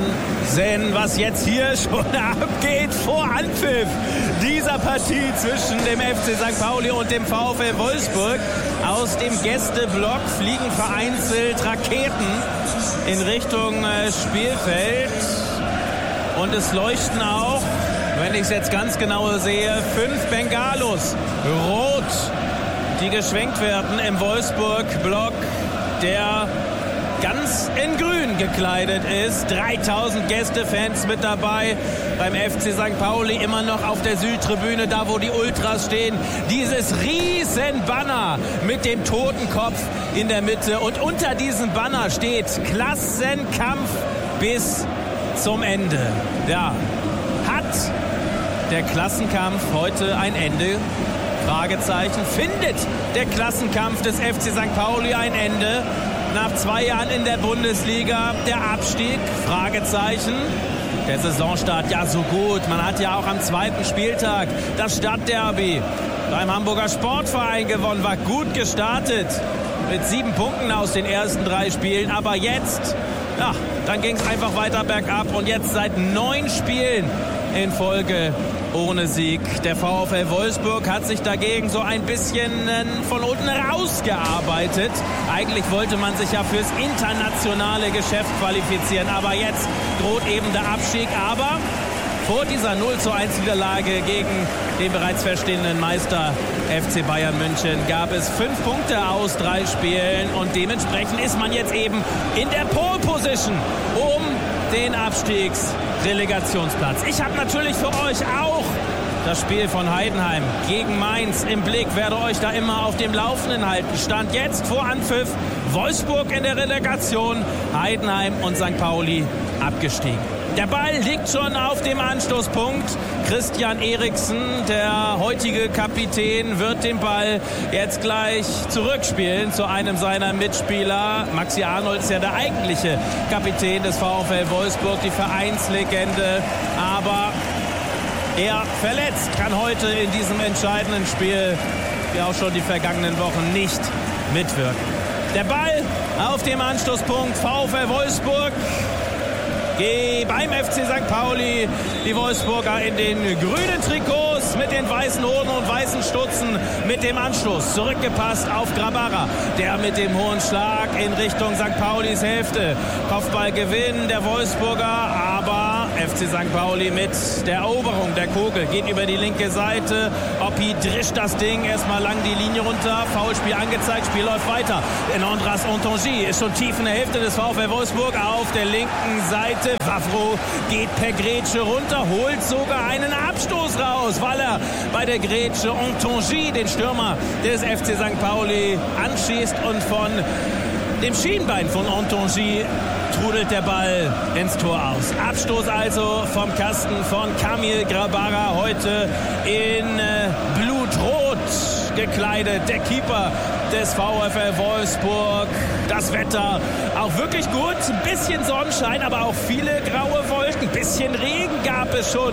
Wahnsinn, was jetzt hier schon abgeht vor Anpfiff dieser Partie zwischen dem FC St. Pauli und dem VfL Wolfsburg. Aus dem Gästeblock fliegen vereinzelt Raketen in Richtung Spielfeld. Und es leuchten auch, wenn ich es jetzt ganz genau sehe, 5 Bengalos rot, die geschwenkt werden im Wolfsburg-Block, der ganz in grün gekleidet ist. 3000 Gästefans mit dabei beim FC St. Pauli, immer noch auf der Südtribüne, da wo die Ultras stehen. Dieses riesen Banner mit dem Totenkopf in der Mitte. Und unter diesem Banner steht Klassenkampf bis zum Ende. Ja, hat der Klassenkampf heute ein Ende? Fragezeichen. Findet der Klassenkampf des FC St. Pauli ein Ende? Nach 2 Jahren in der Bundesliga, der Abstieg, Fragezeichen. Der Saisonstart ja so gut. Man hat ja auch am 2. Spieltag das Stadtderby beim Hamburger Sportverein gewonnen, war gut gestartet mit 7 Punkten aus den ersten 3 Spielen. Aber jetzt, ja, dann ging es einfach weiter bergab und jetzt seit 9 Spielen in Folge ohne Sieg. Der VfL Wolfsburg hat sich dagegen so ein bisschen von unten rausgearbeitet. Eigentlich wollte man sich ja fürs internationale Geschäft qualifizieren, aber jetzt droht eben der Abstieg. Aber vor dieser 0:1 Niederlage gegen den bereits feststehenden Meister FC Bayern München gab es 5 Punkte aus 3 Spielen und dementsprechend ist man jetzt eben in der Pole Position um den Abstiegsrelegationsplatz. Ich habe natürlich für euch auch das Spiel von Heidenheim gegen Mainz im Blick, werde euch da immer auf dem Laufenden halten. Stand jetzt vor Anpfiff Wolfsburg in der Relegation, Heidenheim und St. Pauli abgestiegen. Der Ball liegt schon auf dem Anstoßpunkt. Christian Eriksen, der heutige Kapitän, wird den Ball jetzt gleich zurückspielen zu einem seiner Mitspieler. Maxi Arnold ist ja der eigentliche Kapitän des VfL Wolfsburg, die Vereinslegende. Aber er verletzt, kann heute in diesem entscheidenden Spiel, wie auch schon die vergangenen Wochen, nicht mitwirken. Der Ball auf dem Anstoßpunkt VfL Wolfsburg. Beim FC St. Pauli, die Wolfsburger in den grünen Trikots mit den weißen Hosen und weißen Stutzen mit dem Anschluss. Zurückgepasst auf Grabara, der mit dem hohen Schlag in Richtung St. Paulis Hälfte. Kopfballgewinn der Wolfsburger, aber FC St. Pauli mit der Eroberung der Kugel geht über die linke Seite. Oppi drischt das Ding erstmal lang die Linie runter. Foulspiel angezeigt, Spiel läuft weiter. Andras Ontonji ist schon tief in der Hälfte des VfL Wolfsburg auf der linken Seite. Wavro geht per Grätsche runter, holt sogar einen Abstoß raus, weil er bei der Grätsche Ontonji, den Stürmer des FC St. Pauli, anschießt und von dem Schienbein von Ontonji trudelt der Ball ins Tor aus. Abstoß also vom Kasten von Kamil Grabara, heute in blutrot gekleidet, der Keeper des VfL Wolfsburg. Das Wetter auch wirklich gut, ein bisschen Sonnenschein, aber auch viele graue Wolken, ein bisschen Regen gab es schon.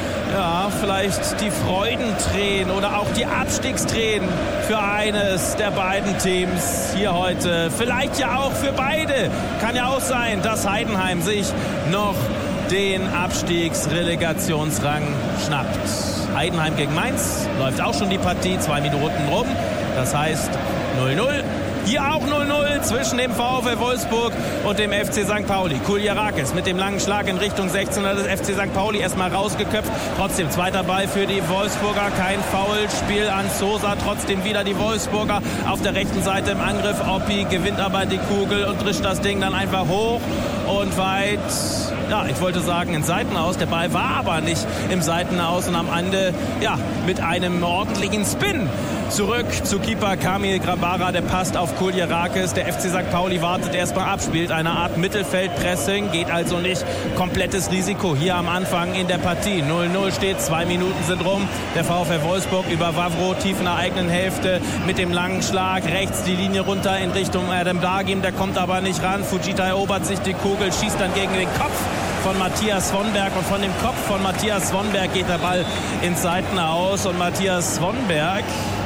Ja, vielleicht die Freudentränen oder auch die Abstiegstränen für eines der beiden Teams hier heute. Vielleicht ja auch für beide. Kann ja auch sein, dass Heidenheim sich noch den Abstiegsrelegationsrang schnappt. Heidenheim gegen Mainz läuft auch schon die Partie, 2 Minuten rum. Das heißt 0:0. Hier auch 0:0 zwischen dem VfL Wolfsburg und dem FC St. Pauli. Kuljarakis mit dem langen Schlag in Richtung 16er des FC St. Pauli erstmal rausgeköpft. Trotzdem zweiter Ball für die Wolfsburger. Kein Foulspiel an Sosa. Trotzdem wieder die Wolfsburger auf der rechten Seite im Angriff. Oppi gewinnt aber die Kugel und drischt das Ding dann einfach hoch und weit. Ja, ich wollte sagen ins Seitenaus. Der Ball war aber nicht im Seitenaus und am Ende ja mit einem ordentlichen Spin zurück zu Keeper Kamil Grabara. Der passt auf Kuljarakis. Der FC St. Pauli wartet erstmal ab, spielt eine Art Mittelfeldpressing, geht also nicht komplettes Risiko hier am Anfang in der Partie. 0:0 steht, 2 Minuten sind rum. Der VfL Wolfsburg über Wavro tief in der eigenen Hälfte mit dem langen Schlag. Rechts die Linie runter in Richtung Erdem Dagim, der kommt aber nicht ran. Fujita erobert sich die Kugel, schießt dann gegen den Kopf von Matthias Svonberg und von dem Kopf von Matthias Svonberg geht der Ball ins Seitenaus und Matthias Svonberg,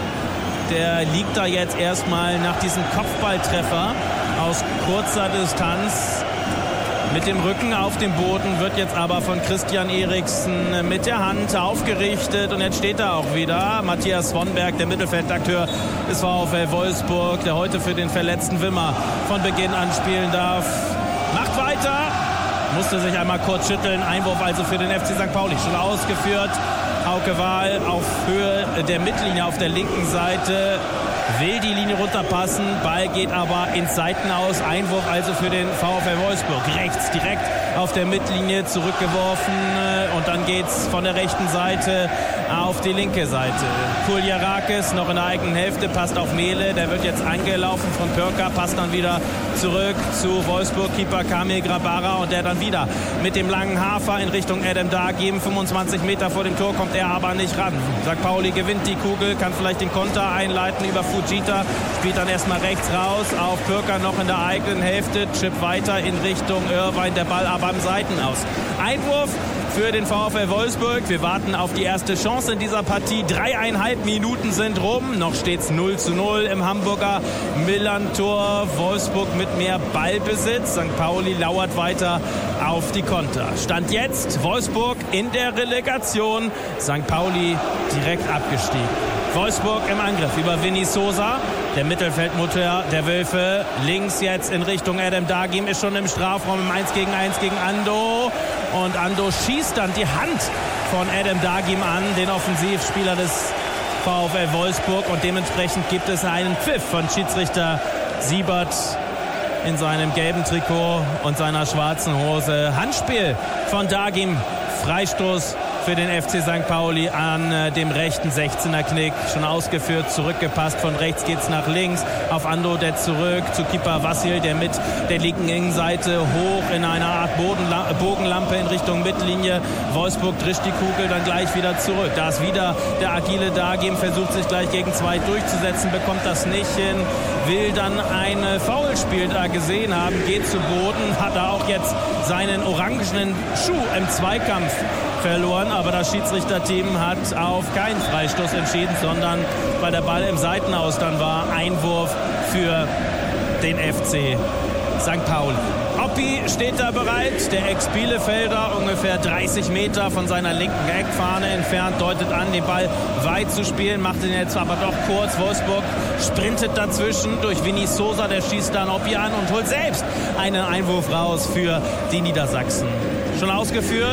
der liegt da jetzt erstmal nach diesem Kopfballtreffer aus kurzer Distanz mit dem Rücken auf dem Boden, wird jetzt aber von Christian Eriksen mit der Hand aufgerichtet und jetzt steht er auch wieder. Matthias Swanberg, der Mittelfeldakteur des VfL Wolfsburg, der heute für den verletzten Wimmer von Beginn an spielen darf, macht weiter, musste sich einmal kurz schütteln. Einwurf also für den FC St. Pauli, schon ausgeführt. Hauke Wahl auf Höhe der Mittellinie auf der linken Seite, will die Linie runterpassen, Ball geht aber ins Seitenaus, Einwurf also für den VfL Wolfsburg. Rechts direkt auf der Mittellinie zurückgeworfen und dann geht's von der rechten Seite auf die linke Seite. Kuljarakis noch in der eigenen Hälfte, passt auf Mehle, der wird jetzt angelaufen von Pörka, passt dann wieder zurück zu Wolfsburg-Keeper Kamil Grabara und der dann wieder mit dem langen Hafer in Richtung Adem Dagim. 25 Meter vor dem Tor kommt er aber nicht ran. St. Pauli gewinnt die Kugel, kann vielleicht den Konter einleiten über Fujita, spielt dann erstmal rechts raus auf Pörka noch in der eigenen Hälfte, chippt weiter in Richtung Irrwein, der Ball aber am Seitenaus. Einwurf für den VfL Wolfsburg. Wir warten auf die erste Chance in dieser Partie. 3,5 Minuten sind rum. Noch steht es 0:0 im Hamburger Millern-Tor. Wolfsburg mit mehr Ballbesitz. St. Pauli lauert weiter auf die Konter. Stand jetzt Wolfsburg in der Relegation. St. Pauli direkt abgestiegen. Wolfsburg im Angriff über Vinny Sosa. Der Mittelfeldmotor der Wölfe. Links jetzt in Richtung Adem Dagim, ist schon im Strafraum im 1-gegen-1 gegen Ando. Und Ando schießt dann die Hand von Adem Dagim an, den Offensivspieler des VfL Wolfsburg. Und dementsprechend gibt es einen Pfiff von Schiedsrichter Siebert in seinem gelben Trikot und seiner schwarzen Hose. Handspiel von Dagim, Freistoß für den FC St. Pauli an dem rechten 16er Knick. Schon ausgeführt, zurückgepasst. Von rechts geht's nach links. Auf Ando, der zurück zu Keeper Vassil, der mit der linken Innenseite hoch in einer Art Bogenlampe in Richtung Mittellinie. Wolfsburg drischt die Kugel dann gleich wieder zurück. Da ist wieder der agile Dagim, versucht sich gleich gegen zwei durchzusetzen, bekommt das nicht hin. Will dann ein Foulspiel da gesehen haben, geht zu Boden, hat er auch jetzt seinen orangenen Schuh im Zweikampf verloren, aber das Schiedsrichterteam hat auf keinen Freistoß entschieden, sondern weil der Ball im Seitenaus dann war, Einwurf für den FC St. Pauli. Oppi steht da bereit, der Ex-Bielefelder, ungefähr 30 Meter von seiner linken Eckfahne entfernt, deutet an, den Ball weit zu spielen, macht ihn jetzt aber doch kurz. Wolfsburg sprintet dazwischen durch Vinny Sosa, der schießt dann Oppi an und holt selbst einen Einwurf raus für die Niedersachsen. Schon ausgeführt,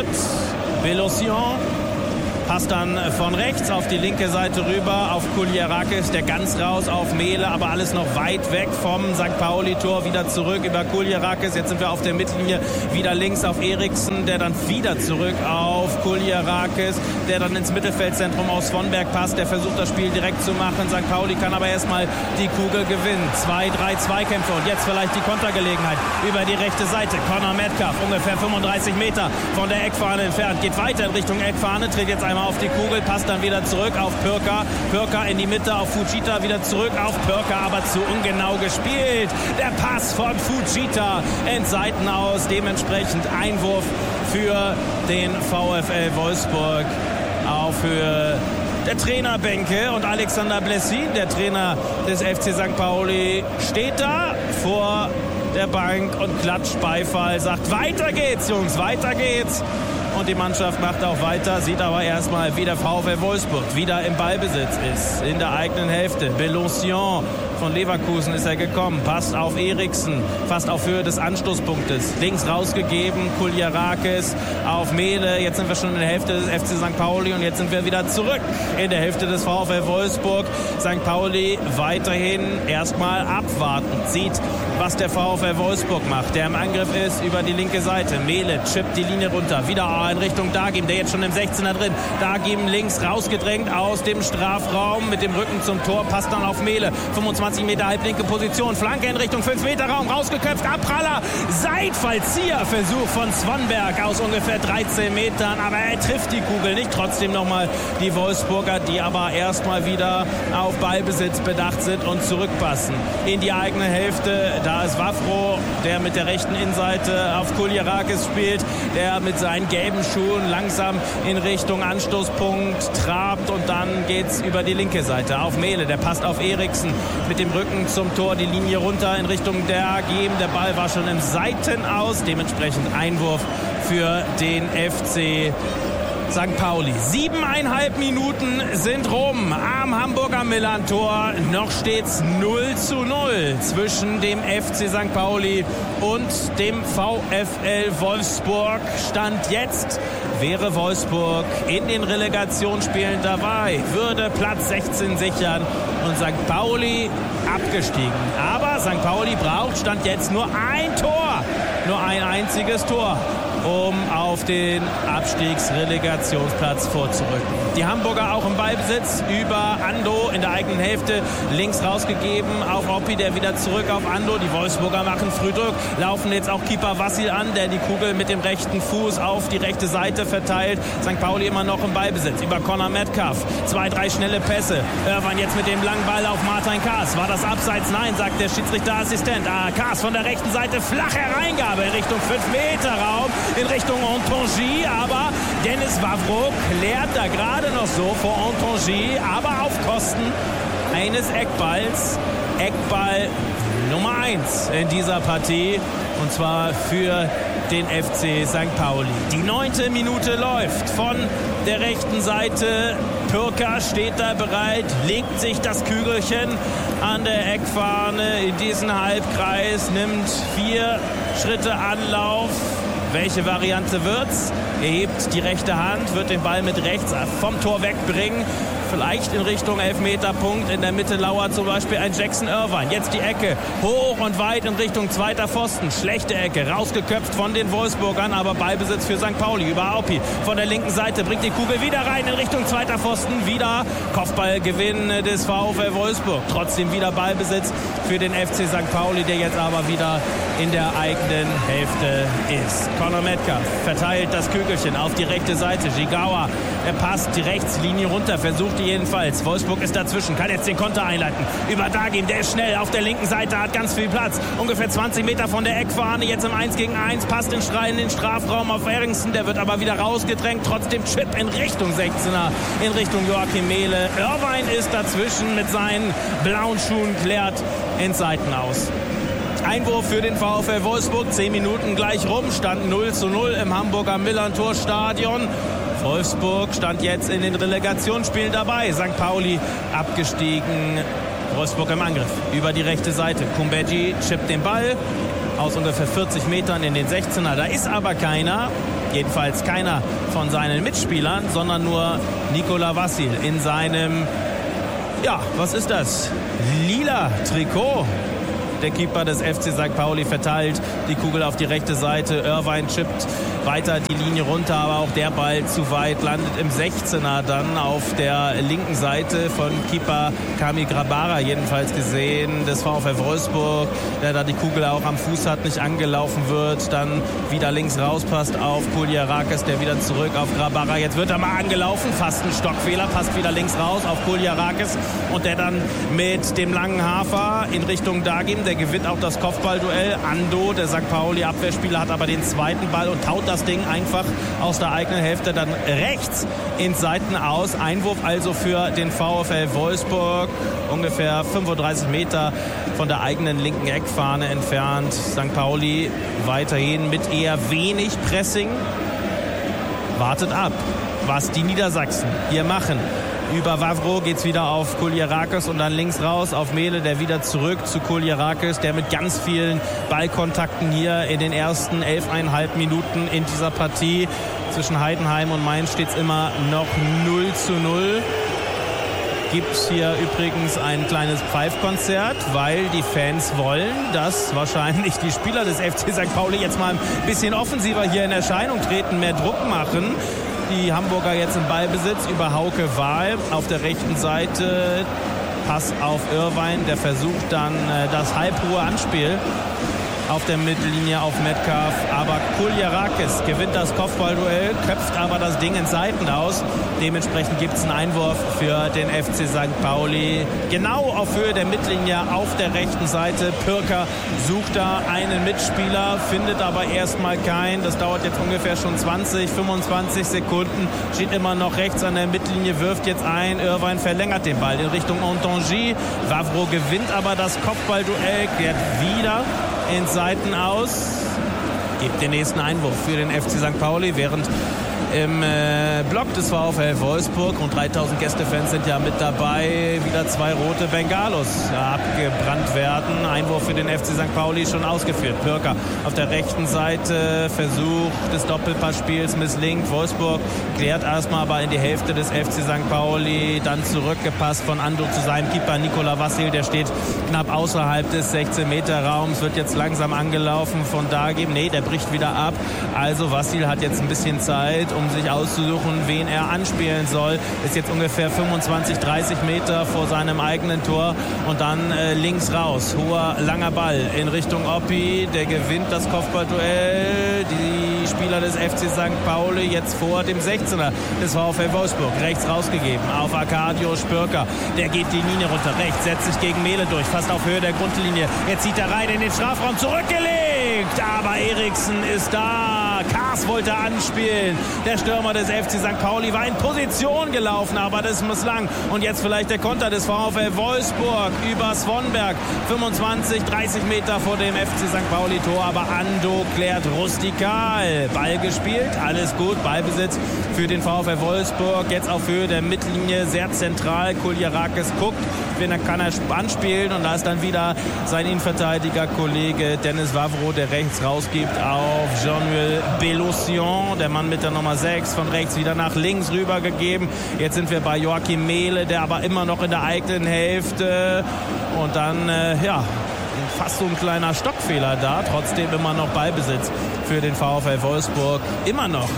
Belocion passt dann von rechts auf die linke Seite rüber auf Kuljarakis, der ganz raus auf Mehle, aber alles noch weit weg vom St. Pauli-Tor, wieder zurück über Kuljarakis. Jetzt sind wir auf der Mittellinie, wieder links auf Eriksen, der dann wieder zurück auf Kuljarakis, der dann ins Mittelfeldzentrum aus Swanberg passt, der versucht das Spiel direkt zu machen. St. Pauli kann aber erstmal die Kugel gewinnen. 2-3 Zweikämpfe und jetzt vielleicht die Kontergelegenheit über die rechte Seite. Conor Metcalf, ungefähr 35 Meter von der Eckfahne entfernt, geht weiter in Richtung Eckfahne, tritt jetzt einmal auf die Kugel, passt dann wieder zurück auf Pörka. Pörka in die Mitte auf Fujita, wieder zurück auf Pörka, aber zu ungenau gespielt. Der Pass von Fujita ins Seitenaus, dementsprechend Einwurf für den VfL Wolfsburg auf Höhe der Trainerbänke. Und Alexander Blessin, der Trainer des FC St. Pauli, steht da vor der Bank und klatscht Beifall, sagt, weiter geht's, Jungs, weiter geht's. Und die Mannschaft macht auch weiter, sieht aber erstmal, wie der VfL Wolfsburg wieder im Ballbesitz ist, in der eigenen Hälfte. Belocion von Leverkusen ist er gekommen, passt auf Eriksen, fast auf Höhe des Anstoßpunktes. Links rausgegeben, Kuljarakis auf Mehle. Jetzt sind wir schon in der Hälfte des FC St. Pauli und jetzt sind wir wieder zurück in der Hälfte des VfL Wolfsburg. St. Pauli weiterhin erstmal abwarten, sieht, was der VfL Wolfsburg macht, der im Angriff ist über die linke Seite. Mehle chippt die Linie runter, wieder in Richtung Dagim, der jetzt schon im 16er drin. Dagim links rausgedrängt aus dem Strafraum mit dem Rücken zum Tor, passt dann auf Mehle. 25 Meter halblinke Position, Flanke in Richtung 5-Meter-Raum, rausgeköpft, Abpraller, Seitfallzieher-Versuch von Swanberg aus ungefähr 13 Metern, aber er trifft die Kugel nicht. Trotzdem nochmal die Wolfsburger, die aber erstmal wieder auf Ballbesitz bedacht sind und zurückpassen in die eigene Hälfte. Da ist Wafro, der mit der rechten Innenseite auf Kuljarakis spielt, der mit seinen gelben Schuhen langsam in Richtung Anstoßpunkt trabt und dann geht's über die linke Seite auf Mehle, der passt auf Eriksen mit dem Rücken zum Tor, die Linie runter in Richtung Dagim, der Ball war schon im Seitenaus Seiten aus. Dementsprechend Einwurf für den FC St. Pauli. 7,5 Minuten sind rum am Hamburger Millerntor. Noch steht's 0:0 zwischen dem FC St. Pauli und dem VfL Wolfsburg. Stand jetzt wäre Wolfsburg in den Relegationsspielen dabei, würde Platz 16 sichern und St. Pauli abgestiegen. Aber St. Pauli braucht Stand jetzt nur ein Tor, nur ein einziges Tor, um auf den Abstiegsrelegationsplatz vorzurücken. Die Hamburger auch im Ballbesitz über Ando in der eigenen Hälfte, links rausgegeben auf Oppi, der wieder zurück auf Ando. Die Wolfsburger machen Frühdruck, laufen jetzt auch Keeper Vassil an, der die Kugel mit dem rechten Fuß auf die rechte Seite verteilt. St. Pauli immer noch im Ballbesitz über Conor Metcalf. 2, 3 schnelle Pässe. Irwan jetzt mit dem langen Ball auf Martin Kaas. War das Abseits? Nein, sagt der Schiedsrichterassistent. Kaas von der rechten Seite, flache Reingabe in Richtung 5-Meter-Raum, in Richtung Ontonji, aber Dennis Wavro klärt da gerade noch so vor Ontonji, aber auf Kosten eines Eckballs. Eckball Nummer 1 in dieser Partie, und zwar für den FC St. Pauli. Die 9. Minute läuft von der rechten Seite. Pürker steht da bereit, legt sich das Kügelchen an der Eckfahne in diesen Halbkreis, nimmt 4 Schritte Anlauf. Welche Variante wird's? Er hebt die rechte Hand, wird den Ball mit rechts vom Tor wegbringen. Vielleicht in Richtung Elfmeterpunkt. In der Mitte lauert zum Beispiel ein Jackson Irvine. Jetzt die Ecke hoch und weit in Richtung zweiter Pfosten. Schlechte Ecke, rausgeköpft von den Wolfsburgern, aber Ballbesitz für St. Pauli. Über Aupi von der linken Seite bringt die Kugel wieder rein in Richtung zweiter Pfosten. Wieder Kopfballgewinn des VfL Wolfsburg. Trotzdem wieder Ballbesitz für den FC St. Pauli, der jetzt aber wieder in der eigenen Hälfte ist. Conor Metcalf verteilt das Kügelchen auf die rechte Seite. Jigawa, er passt die Rechtslinie runter, versucht die jedenfalls. Wolfsburg ist dazwischen, kann jetzt den Konter einleiten. Über Dagim, der ist schnell auf der linken Seite, hat ganz viel Platz. Ungefähr 20 Meter von der Eckfahne, jetzt im 1 gegen 1, passt in den Strafraum auf Erringsen. Der wird aber wieder rausgedrängt. Trotzdem Chip in Richtung 16er, in Richtung Joachim Mehle. Irvine ist dazwischen mit seinen blauen Schuhen, klärt ins Seitenaus. Einwurf für den VfL Wolfsburg, 10 Minuten gleich rum, stand 0:0 im Hamburger Millerntor-Stadion. Wolfsburg stand jetzt in den Relegationsspielen dabei. St. Pauli abgestiegen, Wolfsburg im Angriff über die rechte Seite. Kumbedji chippt den Ball aus ungefähr 40 Metern in den 16er. Da ist aber keiner, jedenfalls keiner von seinen Mitspielern, sondern nur Nikola Vassil in seinem, ja, was ist das? Lila Trikot. Der Keeper des FC St. Pauli verteilt die Kugel auf die rechte Seite. Irvine chippt weiter die Linie runter, aber auch der Ball zu weit, landet im 16er dann auf der linken Seite von Keeper Kamil Grabara, jedenfalls gesehen, des VfL Wolfsburg, der da die Kugel auch am Fuß hat, nicht angelaufen wird, dann wieder links rauspasst auf Kuljarakis, der wieder zurück auf Grabara. Jetzt wird er mal angelaufen, fast ein Stockfehler, passt wieder links raus auf Kuljarakis und der dann mit dem langen Hafer in Richtung Dagim, der gewinnt auch das Kopfballduell. Ando, der St. Pauli-Abwehrspieler, hat aber den zweiten Ball und taut das Ding einfach aus der eigenen Hälfte dann rechts ins Seitenaus. Einwurf also für den VfL Wolfsburg. Ungefähr 35 Meter von der eigenen linken Eckfahne entfernt. St. Pauli weiterhin mit eher wenig Pressing. Wartet ab, was die Niedersachsen hier machen. Über Wavro geht's wieder auf Kuljarakis und dann links raus auf Mehle, der wieder zurück zu Kuljarakis, der mit ganz vielen Ballkontakten hier in den ersten 11,5 Minuten in dieser Partie zwischen Heidenheim und Mainz steht's immer noch 0:0. Gibt's hier übrigens ein kleines Pfeifkonzert, weil die Fans wollen, dass wahrscheinlich die Spieler des FC St. Pauli jetzt mal ein bisschen offensiver hier in Erscheinung treten, mehr Druck machen. Die Hamburger jetzt im Ballbesitz über Hauke Wahl auf der rechten Seite. Pass auf Irvine, der versucht dann das halbhohe Anspiel auf der Mittellinie auf Metcalf. Aber Kuljarakis gewinnt das Kopfballduell, köpft aber das Ding ins Seitenaus. Dementsprechend gibt es einen Einwurf für den FC St. Pauli. Genau auf Höhe der Mittellinie auf der rechten Seite. Pürker sucht da einen Mitspieler, findet aber erstmal keinen. Das dauert jetzt ungefähr schon 20, 25 Sekunden. Steht immer noch rechts an der Mittellinie, wirft jetzt ein. Irvine verlängert den Ball in Richtung Ontonji. Wavro gewinnt aber das Kopfballduell, geht wieder ins Seitenaus. gibt den nächsten Einwurf für den FC St. Pauli, während im Block des VfL Wolfsburg, rund 3000 Gästefans sind ja mit dabei, wieder 2 rote Bengalos abgebrannt werden. Einwurf für den FC St. Pauli schon ausgeführt. Pürker auf der rechten Seite, Versuch des Doppelpassspiels misslingt. Wolfsburg klärt erstmal aber in die Hälfte des FC St. Pauli, dann zurückgepasst von Ando zu seinem Keeper Nikola Vassil, der steht knapp außerhalb des 16-Meter-Raums, wird jetzt langsam angelaufen von Dagim. Nee, der bricht wieder ab. Also Vassil hat jetzt ein bisschen Zeit, um sich auszusuchen, wen er anspielen soll. Ist jetzt ungefähr 25, 30 Meter vor seinem eigenen Tor und dann links raus. Hoher, langer Ball in Richtung Oppi. Der gewinnt das Kopfballduell. Die Spieler des FC St. Pauli jetzt vor dem 16er des VfL Wolfsburg. Rechts rausgegeben auf Arkadiusz Pürker. Der geht die Linie runter. Rechts setzt sich gegen Mehle durch. Fast auf Höhe der Grundlinie. Jetzt zieht er rein in den Strafraum. Zurückgelegt. Aber Eriksen ist da. Kaas wollte anspielen. Der Stürmer des FC St. Pauli war in Position gelaufen, aber das misslang. Und jetzt vielleicht der Konter des VfL Wolfsburg über Svonberg. 25, 30 Meter vor dem FC St. Pauli Tor, aber Ando klärt rustikal. Ball gespielt, alles gut, Ballbesitz für den VfL Wolfsburg. Jetzt auf Höhe der Mittellinie, sehr zentral. Kuljarakis guckt, wen kann er anspielen. Und da ist dann wieder sein Innenverteidiger-Kollege Dennis Vavro, der rechts rausgibt auf Jean-Noël Bellosion, der Mann mit der Nummer 6, von rechts wieder nach links rübergegeben. Jetzt sind wir bei Joachim Mehle, der aber immer noch in der eigenen Hälfte. Und dann, fast so ein kleiner Stockfehler da. Trotzdem immer noch Ballbesitz für den VfL Wolfsburg. Immer noch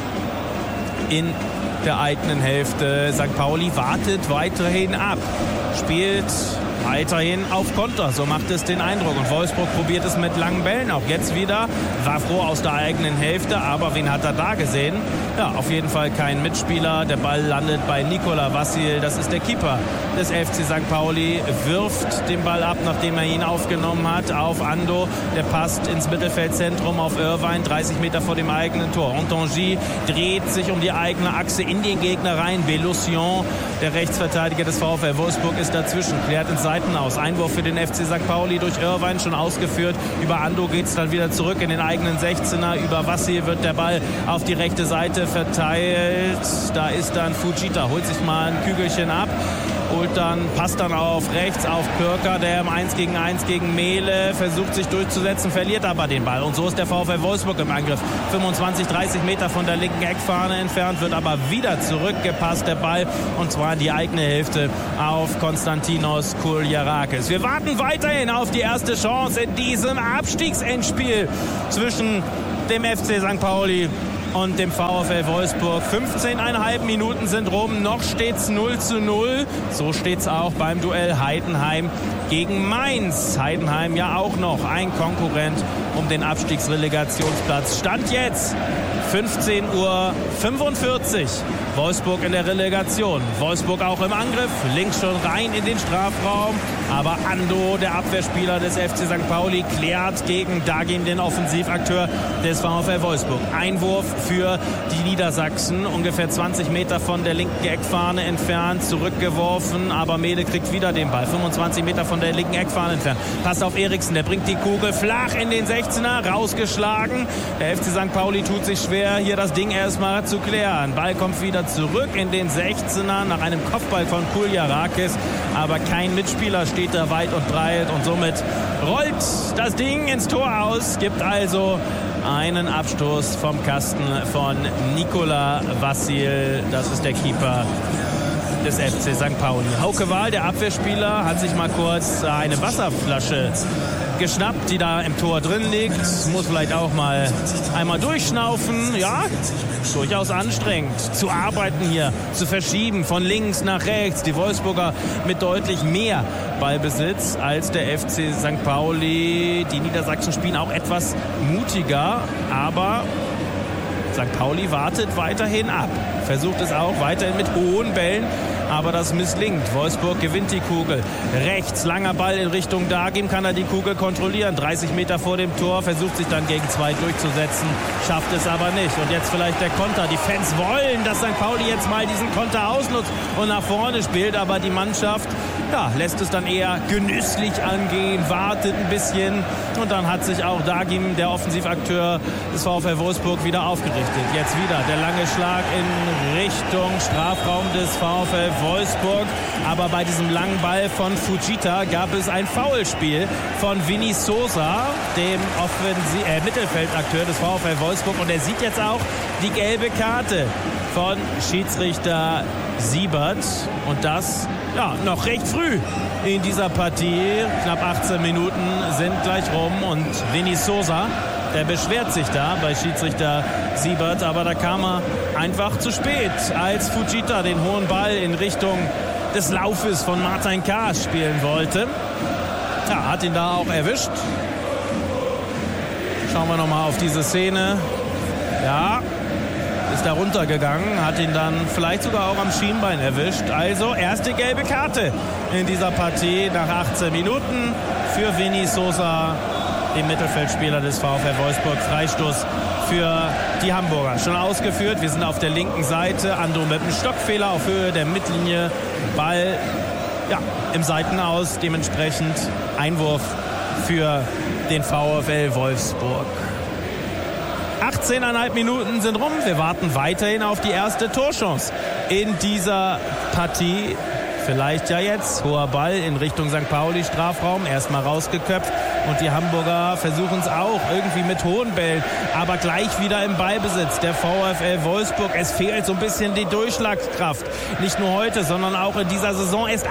in der eigenen Hälfte. St. Pauli wartet weiterhin ab. Spielt weiterhin auf Konter, so macht es den Eindruck. Und Wolfsburg probiert es mit langen Bällen. Auch jetzt wieder Vavro aus der eigenen Hälfte. Aber wen hat er da gesehen? Ja, auf jeden Fall kein Mitspieler. Der Ball landet bei Nikola Vassil. Das ist der Keeper des FC St. Pauli. Wirft den Ball ab, nachdem er ihn aufgenommen hat, auf Ando. Der passt ins Mittelfeldzentrum auf Irvine, 30 Meter vor dem eigenen Tor. Und Tanguy dreht sich um die eigene Achse in den Gegner rein. Bellosion, der Rechtsverteidiger des VfL Wolfsburg, ist dazwischen, klärt ins Seiten aus. Einwurf für den FC St. Pauli durch Irvine schon ausgeführt. Über Ando geht es dann wieder zurück in den eigenen 16er. Über Vassil wird der Ball auf die rechte Seite verteilt. Da ist dann Fujita, holt sich mal ein Kügelchen ab. Passt dann auf rechts auf Pürker, der im 1 gegen 1 gegen Mehle versucht sich durchzusetzen, verliert aber den Ball. Und so ist der VfL Wolfsburg im Angriff. 25, 30 Meter von der linken Eckfahne entfernt, wird aber wieder zurückgepasst, der Ball. Und zwar in die eigene Hälfte auf Konstantinos Kuljarakis. Wir warten weiterhin auf die erste Chance in diesem Abstiegsendspiel zwischen dem FC St. Pauli und dem VfL Wolfsburg. 15,5 Minuten sind rum, noch steht's 0:0. So steht's auch beim Duell Heidenheim gegen Mainz. Heidenheim ja auch noch ein Konkurrent um den Abstiegsrelegationsplatz. Stand jetzt 15:45 Uhr. Wolfsburg in der Relegation. Wolfsburg auch im Angriff. Links schon rein in den Strafraum. Aber Ando, der Abwehrspieler des FC St. Pauli, klärt gegen Dagim, den Offensivakteur des VfL Wolfsburg. Einwurf für die Niedersachsen. Ungefähr 20 Meter von der linken Eckfahne entfernt. Zurückgeworfen. Aber Mehle kriegt wieder den Ball. 25 Meter von der linken Eckfahne entfernt. Passt auf Eriksen. Der bringt die Kugel flach in den 16er. Rausgeschlagen. Der FC St. Pauli tut sich schwer, hier das Ding erstmal zu klären. Ball kommt wieder zurück in den 16er nach einem Kopfball von Kuljarakis. Aber kein Mitspieler steht da weit und breit. Und somit rollt das Ding ins Tor aus. Gibt also einen Abstoß vom Kasten von Nikola Vassil. Das ist der Keeper des FC St. Pauli. Hauke Wahl, der Abwehrspieler, hat sich mal kurz eine Wasserflasche geschnappt, die da im Tor drin liegt. Muss vielleicht auch mal einmal durchschnaufen. Ja, durchaus anstrengend zu arbeiten hier, zu verschieben von links nach rechts. Die Wolfsburger mit deutlich mehr Ballbesitz als der FC St. Pauli. Die Niedersachsen spielen auch etwas mutiger, aber St. Pauli wartet weiterhin ab. Versucht es auch weiterhin mit hohen Bällen aber das misslingt. Wolfsburg gewinnt die Kugel. Rechts, langer Ball in Richtung Dagim, kann er die Kugel kontrollieren. 30 Meter vor dem Tor, versucht sich dann gegen 2 durchzusetzen, schafft es aber nicht. Und jetzt vielleicht der Konter. Die Fans wollen, dass St. Pauli jetzt mal diesen Konter ausnutzt und nach vorne spielt, aber die Mannschaft lässt es dann eher genüsslich angehen, wartet ein bisschen und dann hat sich auch Dagim, der Offensivakteur des VfL Wolfsburg, wieder aufgerichtet. Jetzt wieder der lange Schlag in Richtung Strafraum des VfL Wolfsburg, aber bei diesem langen Ball von Fujita gab es ein Foulspiel von Vini Sosa, dem Mittelfeldakteur des VfL Wolfsburg, und er sieht jetzt auch die gelbe Karte von Schiedsrichter Siebert und das noch recht früh in dieser Partie. Knapp 18 Minuten sind gleich rum und Vini Sosa, der beschwert sich da bei Schiedsrichter Siebert, aber da kam er einfach zu spät, als Fujita den hohen Ball in Richtung des Laufes von Martin Kaas spielen wollte. Hat ihn da auch erwischt. Schauen wir nochmal auf diese Szene. Ist da runtergegangen, hat ihn dann vielleicht sogar auch am Schienbein erwischt. Also erste gelbe Karte in dieser Partie nach 18 Minuten für Vini Sosa, den Mittelfeldspieler des VfL Wolfsburg. Freistoß für die Hamburger. Schon ausgeführt, wir sind auf der linken Seite. Ando mit einem Stockfehler auf Höhe der Mittellinie. Ball im Seitenaus, dementsprechend Einwurf für den VfL Wolfsburg. 18,5 Minuten sind rum. Wir warten weiterhin auf die erste Torchance in dieser Partie. Vielleicht jetzt. Hoher Ball in Richtung St. Pauli Strafraum. Erstmal rausgeköpft. Und die Hamburger versuchen es auch irgendwie mit hohen Bällen. Aber gleich wieder im Ballbesitz. Der VfL Wolfsburg. Es fehlt so ein bisschen die Durchschlagskraft. Nicht nur heute, sondern auch in dieser Saison. Erst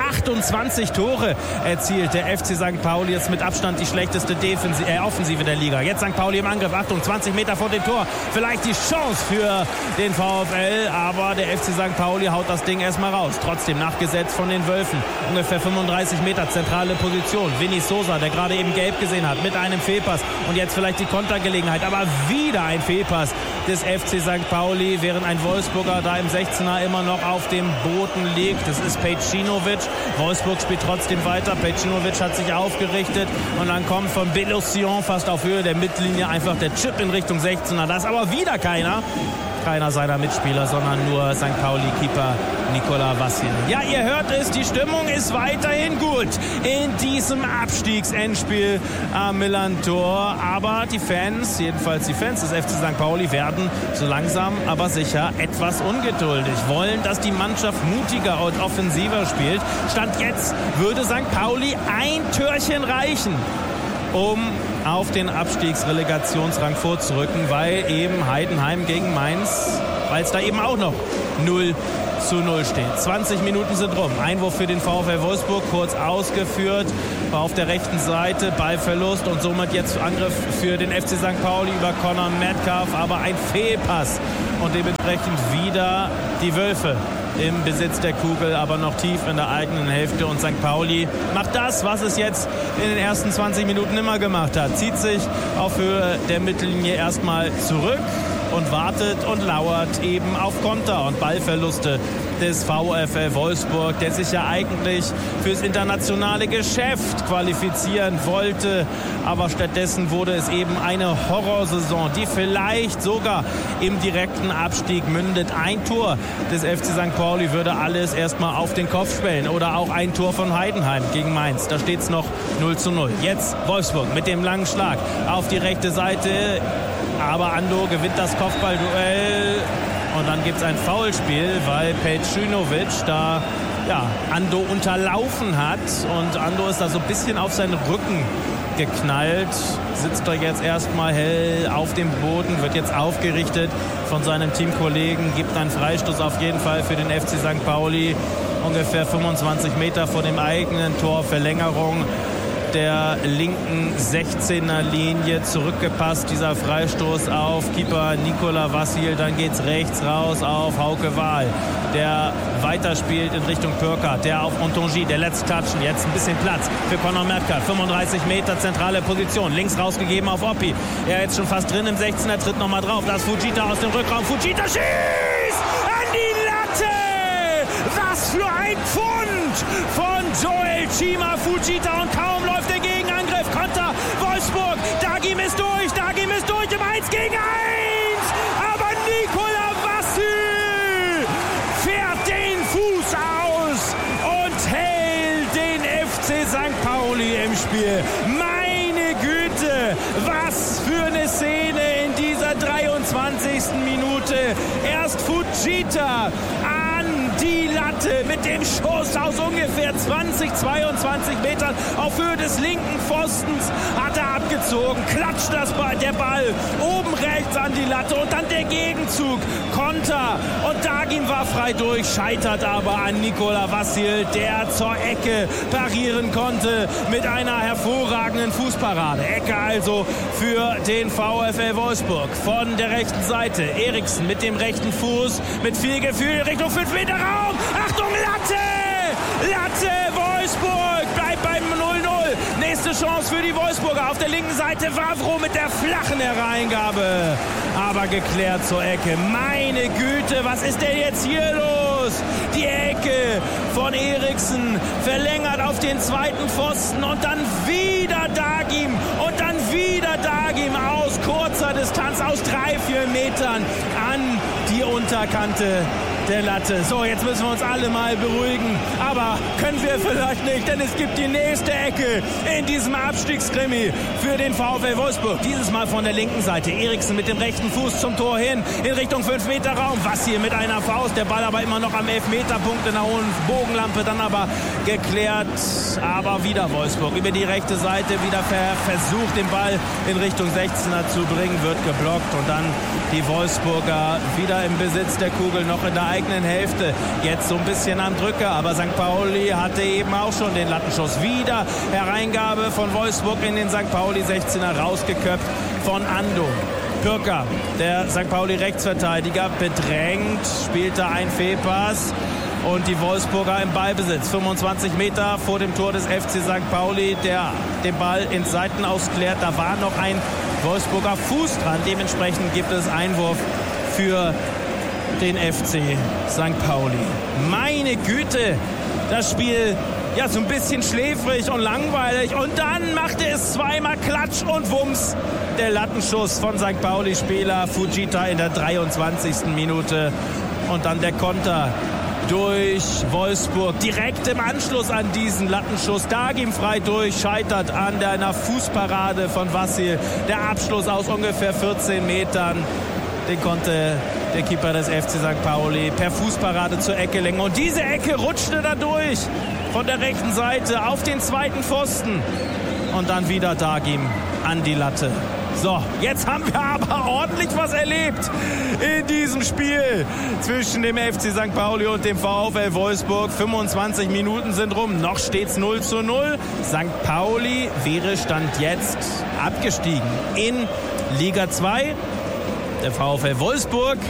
28 Tore erzielt der FC St. Pauli. Jetzt mit Abstand die schlechteste Offensive der Liga. Jetzt St. Pauli im Angriff. Achtung, 20 Meter vor dem Tor. Vielleicht die Chance für den VfL. Aber der FC St. Pauli haut das Ding erstmal raus. Trotzdem nachgesetzt von den Wölfen. Ungefähr 35 Meter zentrale Position. Vini Sosa, der gerade eben gelb gesehen hat, mit einem Fehlpass. Und jetzt vielleicht die Kontergelegenheit. Aber wieder ein Fehlpass des FC St. Pauli, während ein Wolfsburger da im 16er immer noch auf dem Boden liegt. Das ist Pejcinovic. Wolfsburg spielt trotzdem weiter. Pejcinovic hat sich aufgerichtet. Und dann kommt von Bellosion fast auf Höhe der Mittellinie einfach der Chip in Richtung 16er. Da ist aber wieder keiner seiner Mitspieler, sondern nur St. Pauli-Keeper Nikola Vassil. Ja, ihr hört es, die Stimmung ist weiterhin gut in diesem Abstiegsendspiel am Millantor. Aber die Fans, jedenfalls die Fans des FC St. Pauli, werden so langsam aber sicher etwas ungeduldig. Wollen, dass die Mannschaft mutiger und offensiver spielt. Stand jetzt würde St. Pauli ein Türchen reichen, um auf den Abstiegsrelegationsrang vorzurücken, weil eben Heidenheim gegen Mainz, weil es da eben auch noch 0:0 steht. 20 Minuten sind rum. Einwurf für den VfL Wolfsburg, kurz ausgeführt, war auf der rechten Seite, Ballverlust und somit jetzt Angriff für den FC St. Pauli über Conor Metcalf, aber ein Fehlpass und dementsprechend wieder die Wölfe im Besitz der Kugel, aber noch tief in der eigenen Hälfte. Und St. Pauli macht das, was es jetzt in den ersten 20 Minuten immer gemacht hat. Zieht sich auf Höhe der Mittellinie erstmal zurück und wartet und lauert eben auf Konter und Ballverluste des VfL Wolfsburg, der sich ja eigentlich fürs internationale Geschäft qualifizieren wollte. Aber stattdessen wurde es eben eine Horrorsaison, die vielleicht sogar im direkten Abstieg mündet. Ein Tor des FC St. Pauli würde alles erstmal auf den Kopf stellen. Oder auch ein Tor von Heidenheim gegen Mainz. Da steht es noch 0:0. Jetzt Wolfsburg mit dem langen Schlag auf die rechte Seite. Aber Ando gewinnt das Kopfballduell. Und dann gibt es ein Foulspiel, weil Pejcinovic da Ando unterlaufen hat. Und Ando ist da so ein bisschen auf seinen Rücken geknallt. Sitzt da jetzt erstmal hell auf dem Boden, wird jetzt aufgerichtet von seinem Teamkollegen. Gibt einen Freistoß auf jeden Fall für den FC St. Pauli. Ungefähr 25 Meter vor dem eigenen Tor. Verlängerung der linken 16er Linie zurückgepasst. Dieser Freistoß auf Keeper Nikola Vassil. Dann geht's rechts raus auf Hauke Wahl, der weiterspielt in Richtung Pörkert. Der auf Montongi, der lässt touchen. Jetzt ein bisschen Platz für Conor Metcalf. 35 Meter zentrale Position. Links rausgegeben auf Oppi. Er jetzt schon fast drin im 16er, tritt nochmal drauf. Da ist Fujita aus dem Rückraum. Fujita schießt an die Latte! Was Was für ein Pfund von Joel Chima Fujita und kaum läuft der Gegenangriff. Konter Wolfsburg. Dagim ist durch im 1 gegen 1. Aber Nikola Wassil fährt den Fuß aus und hält den FC St. Pauli im Spiel. Meine Güte, was für eine Szene in dieser 23. Minute. Erst Fujita an die Latte mit dem Schuss aus ungefähr 22 Metern auf Höhe des linken Pfostens hat er abgezogen, klatscht der Ball oben rechts an die Latte und dann der Gegenzug, Konter und Dagim war frei durch, scheitert aber an Nikola Wassil, der zur Ecke parieren konnte mit einer hervorragenden Fußparade. Ecke also für den VfL Wolfsburg. Von der rechten Seite Eriksen mit dem rechten Fuß, mit viel Gefühl Richtung 5-Meter-Raum. Achtung, Latte, Wolfsburg bleibt beim 0-0. Nächste Chance für die Wolfsburger. Auf der linken Seite Wavro mit der flachen Hereingabe. Aber geklärt zur Ecke. Meine Güte, was ist denn jetzt hier los? Die Ecke von Eriksen verlängert auf den zweiten Pfosten und dann wieder Dagim und dann wieder Dagim aus kurzer Distanz, aus 3-4 Metern an die Unterkante der Latte. So, jetzt müssen wir uns alle mal beruhigen. Aber können wir vielleicht nicht, denn es gibt die nächste Ecke in diesem Abstiegskrimi für den VfL Wolfsburg. Dieses Mal von der linken Seite. Eriksen mit dem rechten Fuß zum Tor hin in Richtung 5-Meter-Raum. Wassil mit einer Faust. Der Ball aber immer noch am Elfmeterpunkt in der hohen Bogenlampe. Dann aber geklärt. Aber wieder Wolfsburg über die rechte Seite. Wieder versucht, den Ball in Richtung 16er zu bringen. Wird geblockt. Und dann die Wolfsburger wieder im Besitz der Kugel, noch in der eigenen Hälfte. Jetzt so ein bisschen am Drücker, aber St. Pauli hatte eben auch schon den Lattenschuss. Wieder Hereingabe von Wolfsburg in den St. Pauli 16er, rausgeköpft von Ando. Pürker, der St. Pauli Rechtsverteidiger, bedrängt, spielte ein Fehlpass und die Wolfsburger im Ballbesitz. 25 Meter vor dem Tor des FC St. Pauli, der den Ball ins Seitenaus klärt. Da war noch ein Wolfsburger Fuß dran. Dementsprechend gibt es Einwurf für den FC St. Pauli. Meine Güte, das Spiel ja so ein bisschen schläfrig und langweilig. Und dann machte es zweimal Klatsch und Wumms. Der Lattenschuss von St. Pauli-Spieler Fujita in der 23. Minute. Und dann der Konter durch Wolfsburg. Direkt im Anschluss an diesen Lattenschuss. Dagim frei durch, scheitert an einer Fußparade von Wassil. Der Abschluss aus ungefähr 14 Metern. Den konnte der Keeper des FC St. Pauli per Fußparade zur Ecke lenken. Und diese Ecke rutschte da durch von der rechten Seite auf den zweiten Pfosten. Und dann wieder Dagim an die Latte. So, jetzt haben wir aber ordentlich was erlebt in diesem Spiel zwischen dem FC St. Pauli und dem VfL Wolfsburg. 25 Minuten sind rum, noch steht's 0:0. St. Pauli wäre Stand jetzt abgestiegen in Liga 2. Der VfL Wolfsburg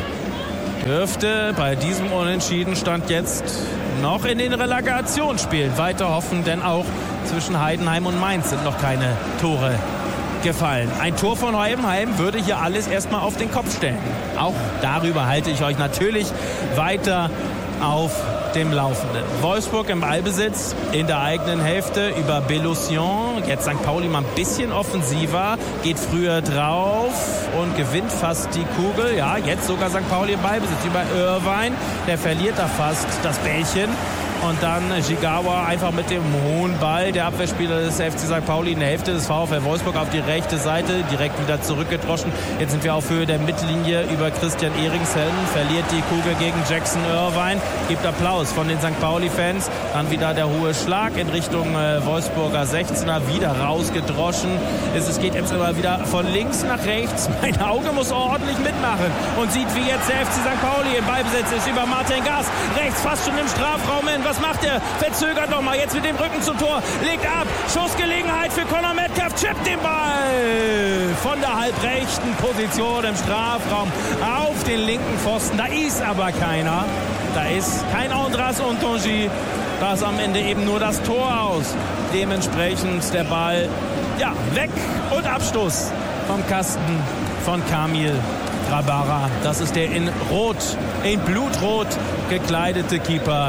dürfte bei diesem Unentschieden Stand jetzt noch in den Relegationsspielen weiter hoffen, denn auch zwischen Heidenheim und Mainz sind noch keine Tore gefallen. Ein Tor von Heidenheim würde hier alles erstmal auf den Kopf stellen. Auch darüber halte ich euch natürlich weiter auf dem Laufenden. Wolfsburg im Ballbesitz in der eigenen Hälfte über Bellosion. Jetzt St. Pauli mal ein bisschen offensiver, geht früher drauf und gewinnt fast die Kugel. Ja, jetzt sogar St. Pauli im Ballbesitz über Irvine. Der verliert da fast das Bällchen. Und dann Jigawa einfach mit dem hohen Ball, der Abwehrspieler des FC St. Pauli in der Hälfte des VfL Wolfsburg auf die rechte Seite, direkt wieder zurückgedroschen. Jetzt sind wir auf Höhe der Mittellinie über Christian Eriksen, verliert die Kugel gegen Jackson Irvine, gibt Applaus von den St. Pauli-Fans. Dann wieder der hohe Schlag in Richtung Wolfsburger 16er, wieder rausgedroschen. Es geht jetzt immer wieder von links nach rechts. Mein Auge muss ordentlich mitmachen und sieht, wie jetzt der FC St. Pauli im Ballbesitz ist über Martin Gas, rechts fast schon im Strafraum hin. Was macht er? Verzögert nochmal. Jetzt mit dem Rücken zum Tor. Legt ab. Schussgelegenheit für Conor Metcalf. Chippt den Ball von der halbrechten Position im Strafraum auf den linken Pfosten. Da ist aber keiner. Da ist kein Andras Ontonji. Da ist am Ende eben nur das Tor aus. Dementsprechend der Ball ja, weg und Abstoß vom Kasten von Kamil Grabara. Das ist der in Rot, in Blutrot gekleidete Keeper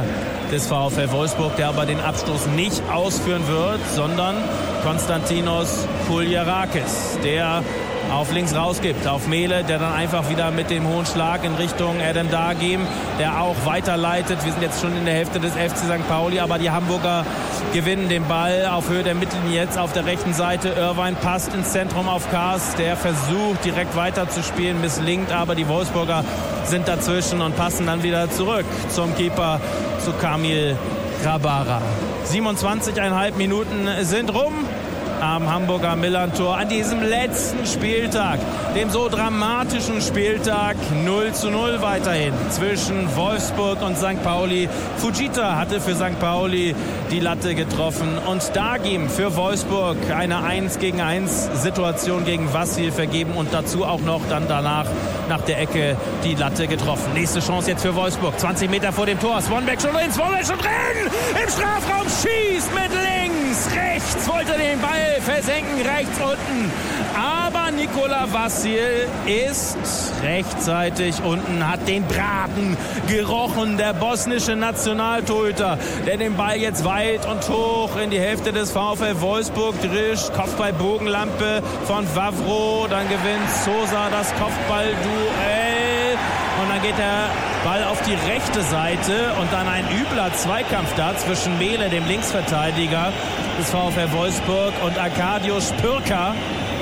des VfL Wolfsburg, der aber den Abstoß nicht ausführen wird, sondern Konstantinos Kuljarakis, der auf links rausgibt, auf Mehle, der dann einfach wieder mit dem hohen Schlag in Richtung Adam Dagim, der auch weiterleitet. Wir sind jetzt schon in der Hälfte des FC St. Pauli, aber die Hamburger gewinnen den Ball auf Höhe der Mittellinie jetzt auf der rechten Seite. Irvine passt ins Zentrum auf Kars, der versucht direkt weiterzuspielen, misslingt, aber die Wolfsburger sind dazwischen und passen dann wieder zurück zum Keeper, zu Kamil Grabara. 27,5 Minuten sind rum am Hamburger Millerntor an diesem letzten Spieltag, dem so dramatischen Spieltag. 0:0 weiterhin zwischen Wolfsburg und St. Pauli. Fujita hatte für St. Pauli die Latte getroffen und Dagim für Wolfsburg eine 1-gegen-1 Situation gegen Vassil vergeben und dazu auch noch dann danach nach der Ecke die Latte getroffen. Nächste Chance jetzt für Wolfsburg, 20 Meter vor dem Tor. Swanberg schon drin, Swanberg schon drin! Im Strafraum schießt mit links, rechts wollte den Ball versenken, rechts unten. Aber Nikola Vassil ist rechtzeitig unten, hat den Braten gerochen. Der bosnische Nationaltorhüter, der den Ball jetzt weit und hoch in die Hälfte des VfL Wolfsburg drischt. Kopfball-Bogenlampe von Vavro. Dann gewinnt Sosa das Kopfballduell. Und dann geht der Ball auf die rechte Seite und dann ein übler Zweikampf da zwischen Mehle, dem Linksverteidiger des VfL Wolfsburg, und Arkadiusz Pürka,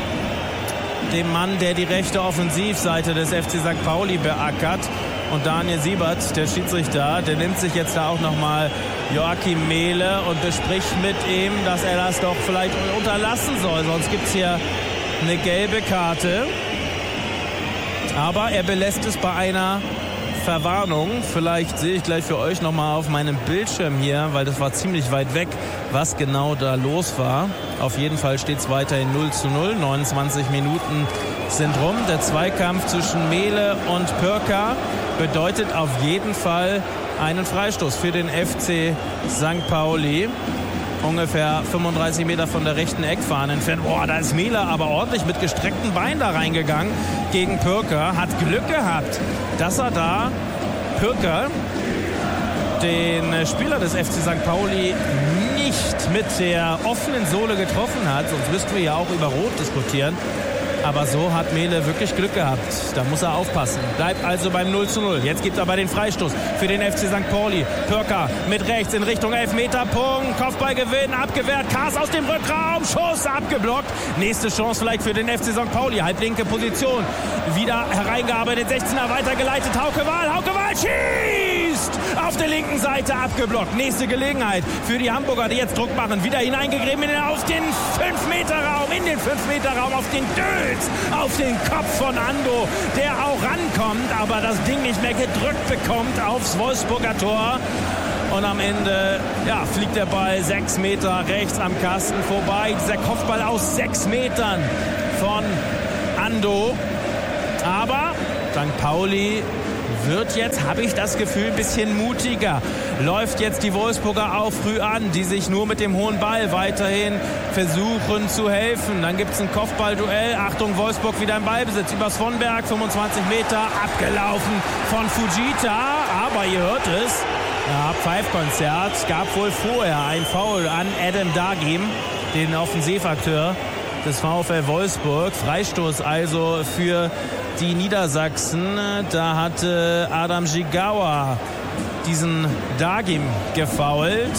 dem Mann, der die rechte Offensivseite des FC St. Pauli beackert. Und Daniel Siebert, der Schiedsrichter, der nimmt sich jetzt da auch nochmal Joachim Mehle und bespricht mit ihm, dass er das doch vielleicht unterlassen soll. Sonst gibt es hier eine gelbe Karte. Aber er belässt es bei einer Verwarnung. Vielleicht sehe ich gleich für euch nochmal auf meinem Bildschirm hier, weil das war ziemlich weit weg, was genau da los war. Auf jeden Fall steht es weiterhin 0:0. 29 Minuten sind rum. Der Zweikampf zwischen Mehle und Pürka bedeutet auf jeden Fall einen Freistoß für den FC St. Pauli. Ungefähr 35 Meter von der rechten Eckfahne entfernt. Boah, da ist Mehle aber ordentlich mit gestreckten Beinen da reingegangen gegen Pürka. Hat Glück gehabt, dass er da Pürka, den Spieler des FC St. Pauli, nicht mit der offenen Sohle getroffen hat. Sonst müssten wir ja auch über Rot diskutieren. Aber so hat Mehle wirklich Glück gehabt. Da muss er aufpassen. Bleibt also beim 0:0. Jetzt gibt es aber den Freistoß für den FC St. Pauli. Pürka mit rechts in Richtung Elfmeterpunkt. Kopfballgewinn, abgewehrt. Kars aus dem Rückraum. Schuss abgeblockt. Nächste Chance vielleicht für den FC St. Pauli. Halblinke Position. Wieder hereingearbeitet. 16er weitergeleitet. Hauke Wahl schießt! Auf der linken Seite abgeblockt. Nächste Gelegenheit für die Hamburger, die jetzt Druck machen. Wieder hineingegriffen auf den 5-Meter-Raum. In den 5-Meter-Raum auf den Döls. Auf den Kopf von Ando, der auch rankommt, aber das Ding nicht mehr gedrückt bekommt aufs Wolfsburger Tor. Und am Ende fliegt der Ball 6 Meter rechts am Kasten vorbei. Dieser Kopfball aus 6 Metern von Ando. Aber St. Pauli wird jetzt, habe ich das Gefühl, ein bisschen mutiger. Läuft jetzt die Wolfsburger auch früh an, die sich nur mit dem hohen Ball weiterhin versuchen zu helfen. Dann gibt es ein Kopfballduell. Achtung, Wolfsburg wieder im Ballbesitz. Über Swanberg, 25 Meter, abgelaufen von Fujita. Aber ihr hört es, Pfeifkonzert. Es gab wohl vorher ein Foul an Adam Dagim, den Offensivakteur des VfL Wolfsburg. Freistoß also für die Niedersachsen. Da hatte Adam Jigawa diesen Dagim gefoult.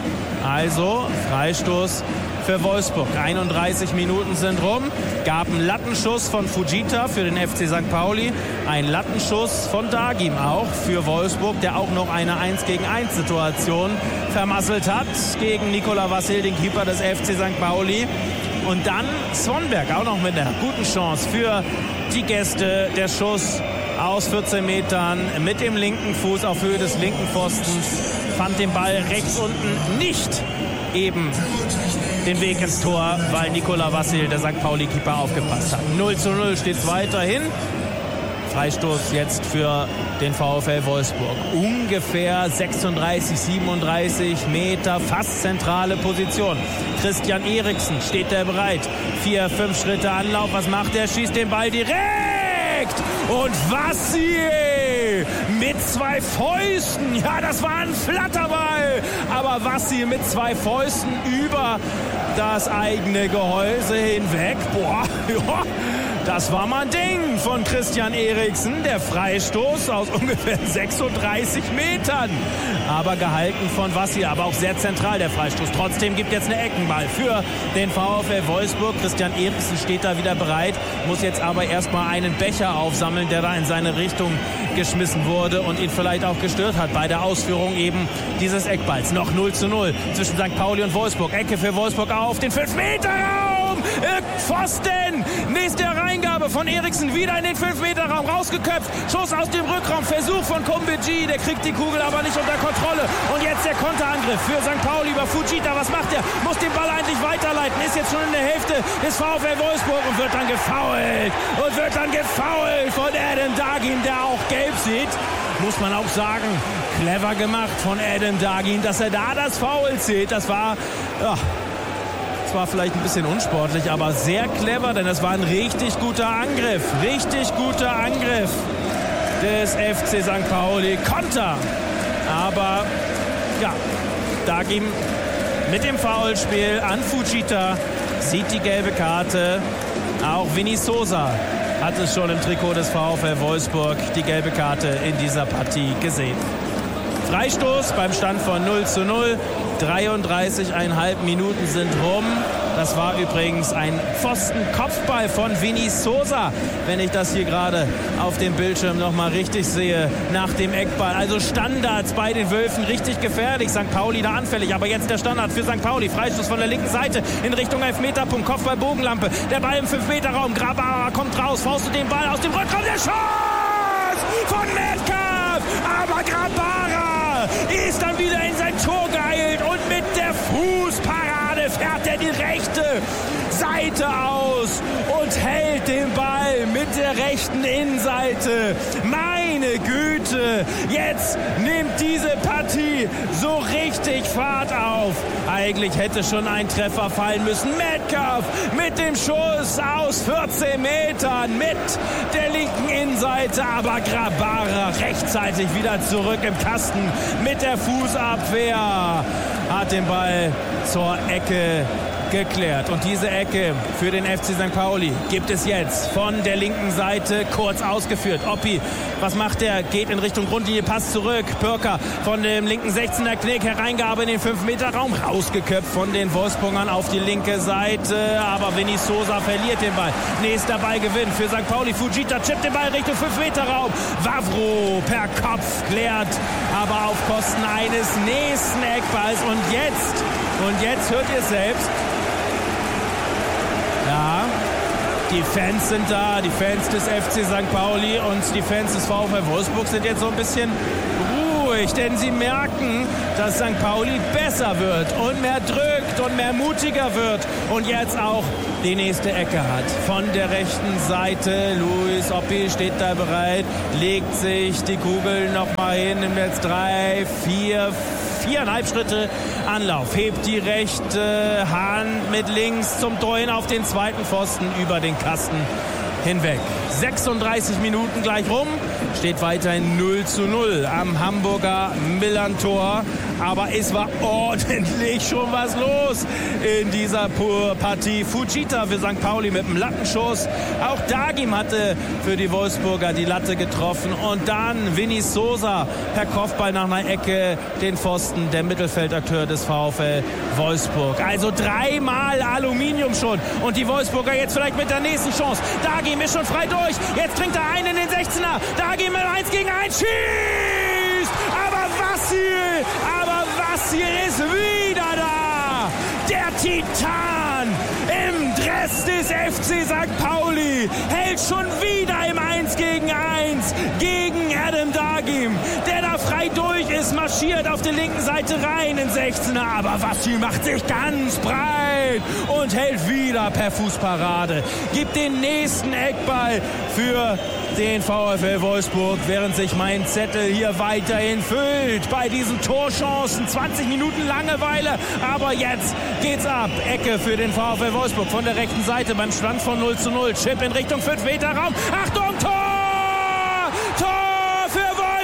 Also Freistoß für Wolfsburg. 31 Minuten sind rum. Gab einen Lattenschuss von Fujita für den FC St. Pauli. Ein Lattenschuss von Dagim auch für Wolfsburg, der auch noch eine 1-gegen-1-Situation vermasselt hat gegen Nikola Vassil, den Keeper des FC St. Pauli. Und dann Swanberg auch noch mit einer guten Chance für die Gäste. Der Schuss aus 14 Metern mit dem linken Fuß auf Höhe des linken Pfostens. Fand den Ball rechts unten nicht eben den Weg ins Tor, weil Nikola Vassil, der St. Pauli-Keeper, aufgepasst hat. 0:0 steht es weiterhin. Freistoß jetzt für den VfL Wolfsburg. Ungefähr 36, 37 Meter, fast zentrale Position. Christian Eriksen steht da bereit. 4-5 Schritte Anlauf. Was macht er? Schießt den Ball direkt. Und Vassil Wassi mit 2 Fäusten. Ja, das war ein Flatterball. Aber Wassi mit 2 Fäusten über das eigene Gehäuse hinweg. Boah, ja. Das war mal ein Ding von Christian Eriksen, der Freistoß aus ungefähr 36 Metern. Aber gehalten von Wassi, aber auch sehr zentral der Freistoß. Trotzdem gibt jetzt eine Eckenball für den VfL Wolfsburg. Christian Eriksen steht da wieder bereit, muss jetzt aber erstmal einen Becher aufsammeln, der da in seine Richtung geschmissen wurde und ihn vielleicht auch gestört hat bei der Ausführung eben dieses Eckballs. Noch 0:0 zwischen St. Pauli und Wolfsburg. Ecke für Wolfsburg auf den 5-Meter-Raum. Pfosten. Nächste Reingabe von Eriksen wieder in den 5-Meter-Raum rausgeköpft. Schuss aus dem Rückraum. Versuch von Kombedji. Der kriegt die Kugel aber nicht unter Kontrolle. Und jetzt der Konterangriff für St. Pauli über Fujita. Was macht er? Muss den Ball eigentlich weiterleiten. Ist jetzt schon in der Hälfte des VfL Wolfsburg und wird dann gefoult. Von Adam Dagin, der auch gelb sieht. Muss man auch sagen, clever gemacht von Adam Dagin, dass er da das Foul zählt. Das war vielleicht ein bisschen unsportlich, aber sehr clever, denn das war ein richtig guter Angriff des FC St. Pauli. Konter. Aber ja, Dagin mit dem Foulspiel an Fujita sieht die gelbe Karte. Auch Vini Sousa hat es schon im Trikot des VfL Wolfsburg die gelbe Karte in dieser Partie gesehen. Freistoß beim Stand von 0:0. 33,5 Minuten sind rum. Das war übrigens ein Pfostenkopfball von Vini Sousa, wenn ich das hier gerade auf dem Bildschirm nochmal richtig sehe, nach dem Eckball. Also Standards bei den Wölfen, richtig gefährlich. St. Pauli da anfällig, aber jetzt der Standard für St. Pauli. Freistoß von der linken Seite in Richtung Elfmeterpunkt. Kopfball Bogenlampe. Der Ball im 5-Meter-Raum. Grabara kommt raus, faustet den Ball aus dem Rückraum. Der Schuss von Metcalf. Aber Grabara ist dann wieder in sein Tor geeilt und mit der Fußparade fährt er die rechte Seite aus und hält den Ball mit der rechten Innenseite. Meine Güte, jetzt nimmt diese Partie so richtig Fahrt auf. Eigentlich hätte schon ein Treffer fallen müssen. Metcalf mit dem Schuss aus 14 Metern mit der linken Innenseite, aber Grabara rechtzeitig wieder zurück im Kasten mit der Fußabwehr. Hat den Ball zur Ecke geklärt. Und diese Ecke für den FC St. Pauli gibt es jetzt von der linken Seite kurz ausgeführt. Oppi, was macht er? Geht in Richtung Grundlinie, Pass zurück. Pörker von dem linken 16er Knick, Hereingabe in den 5-Meter-Raum, rausgeköpft von den Wolfsburgern auf die linke Seite. Aber Vini Sousa verliert den Ball. Nächster Ballgewinn für St. Pauli. Fujita chippt den Ball Richtung 5-Meter-Raum. Wavro per Kopf klärt, aber auf Kosten eines nächsten Eckballs. Und jetzt hört ihr es selbst. Ja, die Fans sind da, die Fans des FC St. Pauli und die Fans des VfL Wolfsburg sind jetzt so ein bisschen ruhig, denn sie merken, dass St. Pauli besser wird und mehr drückt und mehr mutiger wird und jetzt auch die nächste Ecke hat. Von der rechten Seite, Luis Oppi steht da bereit, legt sich die Kugel nochmal hin, nimmt jetzt 4,5 Schritte Anlauf, hebt die rechte Hand mit links zum Tor hin auf den zweiten Pfosten über den Kasten hinweg. 36 Minuten gleich rum, steht weiterhin 0:0 am Hamburger Millern-Tor. Aber es war ordentlich schon was los in dieser Partie. Fujita für St. Pauli mit dem Lattenschuss. Auch Dagim hatte für die Wolfsburger die Latte getroffen. Und dann Vini Sousa per Kopfball nach einer Ecke den Pfosten, der Mittelfeldakteur des VfL Wolfsburg. Also 3-mal Aluminium schon. Und die Wolfsburger jetzt vielleicht mit der nächsten Chance. Dagim ist schon frei durch. Jetzt bringt er einen in den 16er. Dagim mit 1 gegen 1 schießt. Aber Vassil ist wieder da. Der Titan im Dress des FC St. Pauli hält schon wieder im 1 gegen 1 gegen Adam Dagim, der da frei durch ist, marschiert auf der linken Seite rein in 16er. Aber Vassil macht sich ganz breit und hält wieder per Fußparade. Gibt den nächsten Eckball für den VfL Wolfsburg, während sich mein Zettel hier weiterhin füllt bei diesen Torchancen. 20 Minuten Langeweile, aber jetzt geht's ab. Ecke für den VfL Wolfsburg von der rechten Seite beim Stand von 0:0. Chip in Richtung 5-Meter-Raum. Achtung, Tor! Tor für Wolfsburg!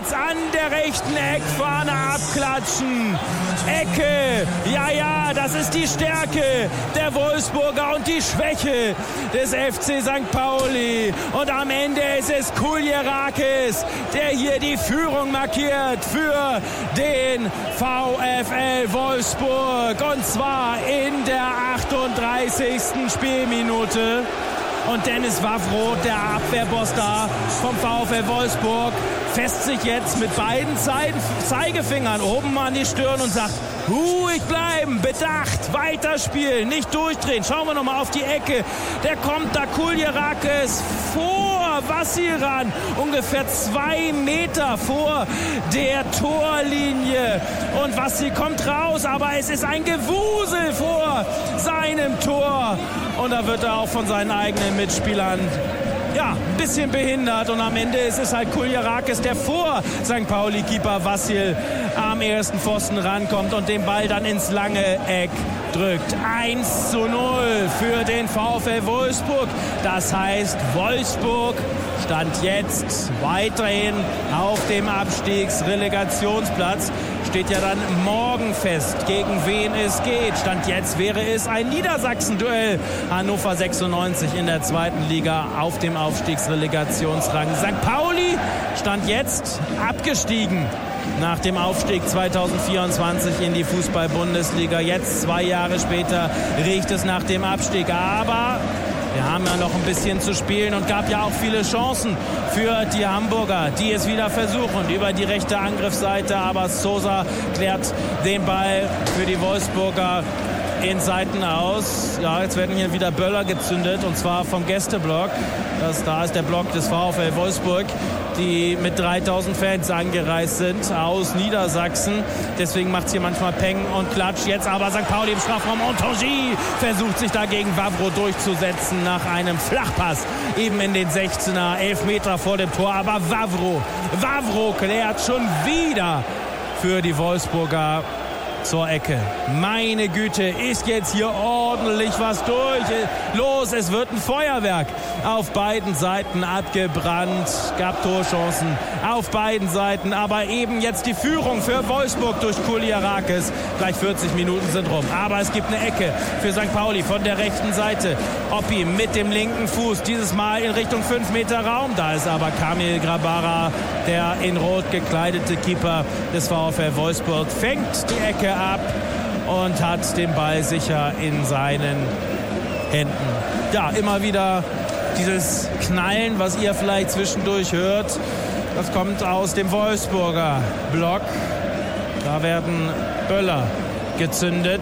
jetzt an der rechten Eckfahne abklatschen. Ecke, ja, das ist die Stärke der Wolfsburger und die Schwäche des FC St. Pauli. Und am Ende ist es Kuljerakis, der hier die Führung markiert für den VfL Wolfsburg. Und zwar in der 38. Spielminute. Und Dennis Wavro, der Abwehrboss da vom VfL Wolfsburg, fässt sich jetzt mit beiden Zeigefingern oben an die Stirn und sagt: ruhig bleiben, bedacht, weiterspielen, nicht durchdrehen. Schauen wir nochmal auf die Ecke. Der kommt da Kuljerakis vor Vassil ran, ungefähr 2 Meter vor der Torlinie. Und Vassil kommt raus, aber es ist ein Gewusel vor seinem Tor. Und da wird er auch von seinen eigenen Mitspielern ein bisschen behindert. Und am Ende ist es halt Kuljerakis, der vor St. Pauli-Keeper Vassil am ersten Pfosten rankommt und den Ball dann ins lange Eck drückt. 1:0 für den VfL Wolfsburg. Das heißt, Wolfsburg stand jetzt weiterhin auf dem Abstiegsrelegationsplatz. Steht ja dann morgen fest, gegen wen es geht. Stand jetzt wäre es ein Niedersachsen-Duell. Hannover 96 in der zweiten Liga auf dem Aufstiegsrelegationsrang. St. Pauli stand jetzt abgestiegen nach dem Aufstieg 2024 in die Fußball-Bundesliga. Jetzt 2 Jahre später riecht es nach dem Abstieg. Aber wir haben ja noch ein bisschen zu spielen und gab ja auch viele Chancen für die Hamburger, die es wieder versuchen über die rechte Angriffsseite. Aber Sosa klärt den Ball für die Wolfsburger in Seiten aus. Ja, jetzt werden hier wieder Böller gezündet und zwar vom Gästeblock. Da ist der Block des VfL Wolfsburg, die mit 3000 Fans angereist sind aus Niedersachsen. Deswegen macht es hier manchmal Peng und Klatsch. Jetzt aber St. Pauli im Strafraum. Montorgi versucht sich dagegen Wavro durchzusetzen nach einem Flachpass eben in den 16er, 11 Meter vor dem Tor. Aber Wavro klärt schon wieder für die Wolfsburger zur Ecke. Meine Güte, ist jetzt hier ordentlich was durch. Los, es wird ein Feuerwerk. Auf beiden Seiten abgebrannt. Gab Torchancen auf beiden Seiten. Aber eben jetzt die Führung für Wolfsburg durch Kuljerakis. Gleich 40 Minuten sind rum. Aber es gibt eine Ecke für St. Pauli von der rechten Seite. Oppi mit dem linken Fuß. Dieses Mal in Richtung 5 Meter Raum. Da ist aber Kamil Grabara, der in Rot gekleidete Keeper des VfL Wolfsburg, fängt die Ecke ab und hat den Ball sicher in seinen Händen. Ja, immer wieder dieses Knallen, was ihr vielleicht zwischendurch hört, das kommt aus dem Wolfsburger Block. Da werden Böller gezündet.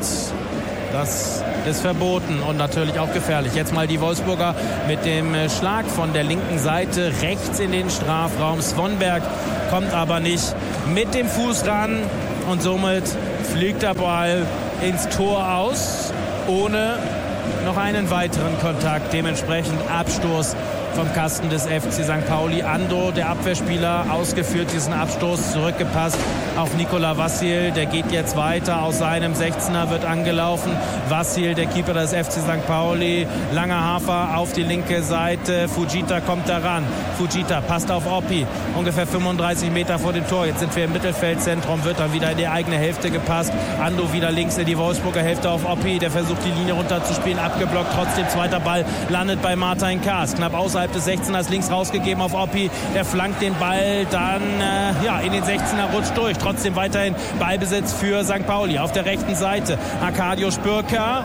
Das ist verboten und natürlich auch gefährlich. Jetzt mal die Wolfsburger mit dem Schlag von der linken Seite rechts in den Strafraum. Svonberg kommt aber nicht mit dem Fuß ran und somit fliegt der Ball ins Tor aus, ohne noch einen weiteren Kontakt. Dementsprechend Abstoß vom Kasten des FC St. Pauli. Ando, der Abwehrspieler, ausgeführt diesen Abstoß, zurückgepasst auf Nikola Vassil. Der geht jetzt weiter aus seinem 16er, wird angelaufen. Vassil, der Keeper des FC St. Pauli. Langer Hafer auf die linke Seite. Fujita kommt da ran. Fujita passt auf Oppi. Ungefähr 35 Meter vor dem Tor. Jetzt sind wir im Mittelfeldzentrum. Wird dann wieder in die eigene Hälfte gepasst. Ando wieder links in die Wolfsburger Hälfte auf Oppi. Der versucht, die Linie runterzuspielen. Abgeblockt. Trotzdem zweiter Ball landet bei Martin Kaas. Knapp außerhalb des 16ers links rausgegeben auf Oppi. Der flankt den Ball dann in den 16er, rutscht durch. Trotzdem weiterhin Ballbesitz für St. Pauli. Auf der rechten Seite Arkadio Spürker.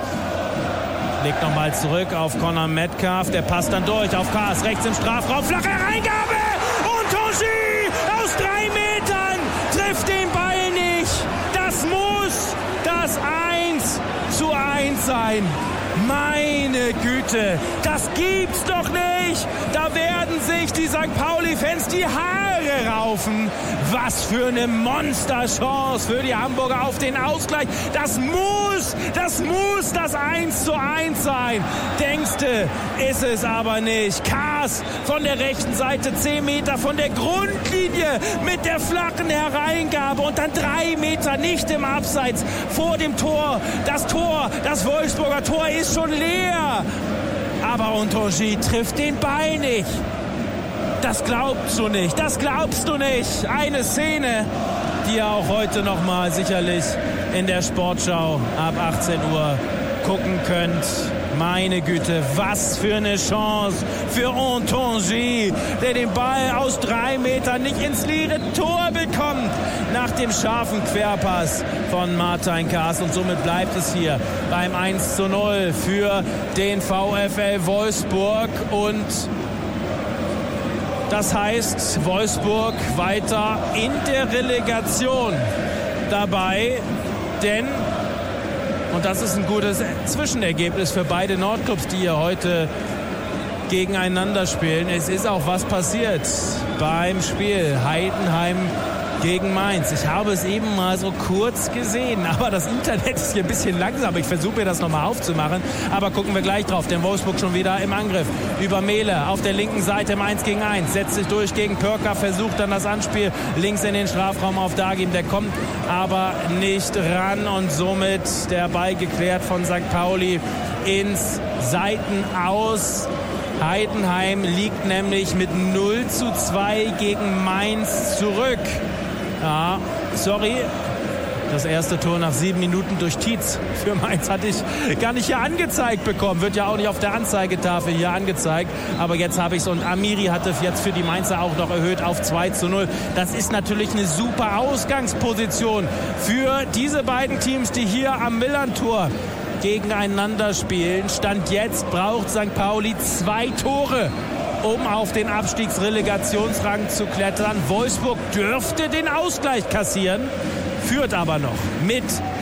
Legt nochmal zurück auf Conor Metcalf. Der passt dann durch auf Kaas. Rechts im Strafraum. Flache Reingabe. Und Tongi aus 3 Metern trifft den Ball nicht. Das muss das 1:1 sein. Meine Güte, das gibt's doch nicht. Da werden sich die St. Pauli-Fans die Haare raufen. Was für eine Monsterchance für die Hamburger auf den Ausgleich. Das muss das 1:1 sein. Denkste, ist es aber nicht. Kaas von der rechten Seite 10 Meter von der Grundlinie mit der flachen Hereingabe und dann 3 Meter nicht im Abseits vor dem Tor. Das Wolfsburger Tor ist schon leer. Aber Ontogi trifft den Ball nicht. Das glaubst du nicht, das glaubst du nicht. Eine Szene, die ihr auch heute nochmal sicherlich in der Sportschau ab 18 Uhr gucken könnt. Meine Güte, was für eine Chance für Ontonji, der den Ball aus 3 Metern nicht ins leere Tor bekommt nach dem scharfen Querpass von Martin Kaas. Und somit bleibt es hier beim 1:0 für den VfL Wolfsburg. Und das heißt, Wolfsburg weiter in der Relegation dabei, denn, und das ist ein gutes Zwischenergebnis für beide Nordclubs, die hier heute gegeneinander spielen, es ist auch was passiert beim Spiel Heidenheim gegen Mainz. Ich habe es eben mal so kurz gesehen, aber das Internet ist hier ein bisschen langsam. Ich versuche mir das nochmal aufzumachen, aber gucken wir gleich drauf. Denn Wolfsburg schon wieder im Angriff. Über Mehle auf der linken Seite im 1 gegen 1. Setzt sich durch gegen Pörker, versucht dann das Anspiel links in den Strafraum auf Dagim. Der kommt aber nicht ran und somit der Ball geklärt von St. Pauli ins Seitenaus. Heidenheim liegt nämlich mit 0:2 gegen Mainz zurück. Ja, sorry. Das erste Tor nach 7 Minuten durch Tietz für Mainz hatte ich gar nicht hier angezeigt bekommen. Wird ja auch nicht auf der Anzeigetafel hier angezeigt. Aber jetzt habe ich es und Amiri hatte jetzt für die Mainzer auch noch erhöht auf 2:0. Das ist natürlich eine super Ausgangsposition für diese beiden Teams, die hier am Millerntor gegeneinander spielen. Stand jetzt braucht St. Pauli 2 Tore, um auf den Abstiegsrelegationsrang zu klettern. Wolfsburg dürfte den Ausgleich kassieren, führt aber noch mit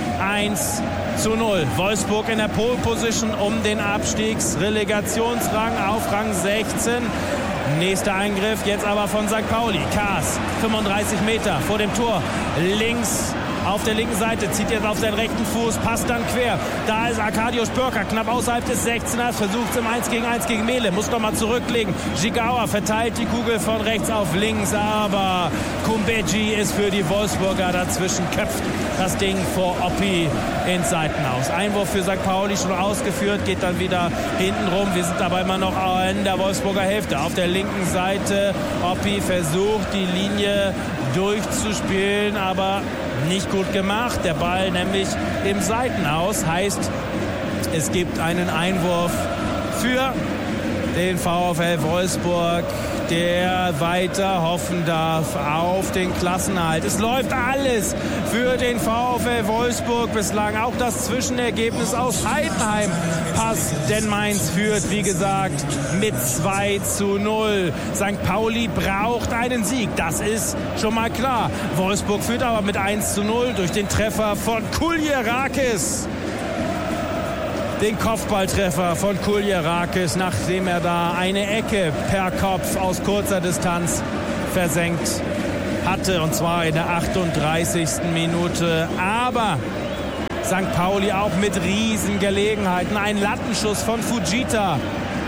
1:0. Wolfsburg in der Pole Position um den Abstiegsrelegationsrang auf Rang 16. Nächster Eingriff jetzt aber von St. Pauli. Kaas, 35 Meter vor dem Tor, links auf der linken Seite, zieht jetzt auf seinen rechten Fuß, passt dann quer. Da ist Arkadiusz Pörker, knapp außerhalb des 16ers, versucht es im 1 gegen 1 gegen Mehle, muss noch mal zurücklegen. Gigawa verteilt die Kugel von rechts auf links, aber Kumbeji ist für die Wolfsburger dazwischen, köpft das Ding vor Oppi ins Seitenaus. Einwurf für St. Pauli schon ausgeführt, geht dann wieder hinten rum. Wir sind aber immer noch in der Wolfsburger Hälfte. Auf der linken Seite, Oppi versucht die Linie durchzuspielen, aber nicht gut gemacht. Der Ball nämlich im Seitenaus. Heißt, es gibt einen Einwurf für den VfL Wolfsburg, der weiter hoffen darf auf den Klassenerhalt. Es läuft alles für den VfL Wolfsburg bislang. Auch das Zwischenergebnis aus Heidenheim passt, denn Mainz führt, wie gesagt, mit 2:0. St. Pauli braucht einen Sieg, das ist schon mal klar. Wolfsburg führt aber mit 1:0 durch den Treffer von Kuljerakis. Den Kopfballtreffer von Kuljerakis, nachdem er da eine Ecke per Kopf aus kurzer Distanz versenkt hatte, und zwar in der 38. Minute. Aber St. Pauli auch mit Riesengelegenheiten. Ein Lattenschuss von Fujita.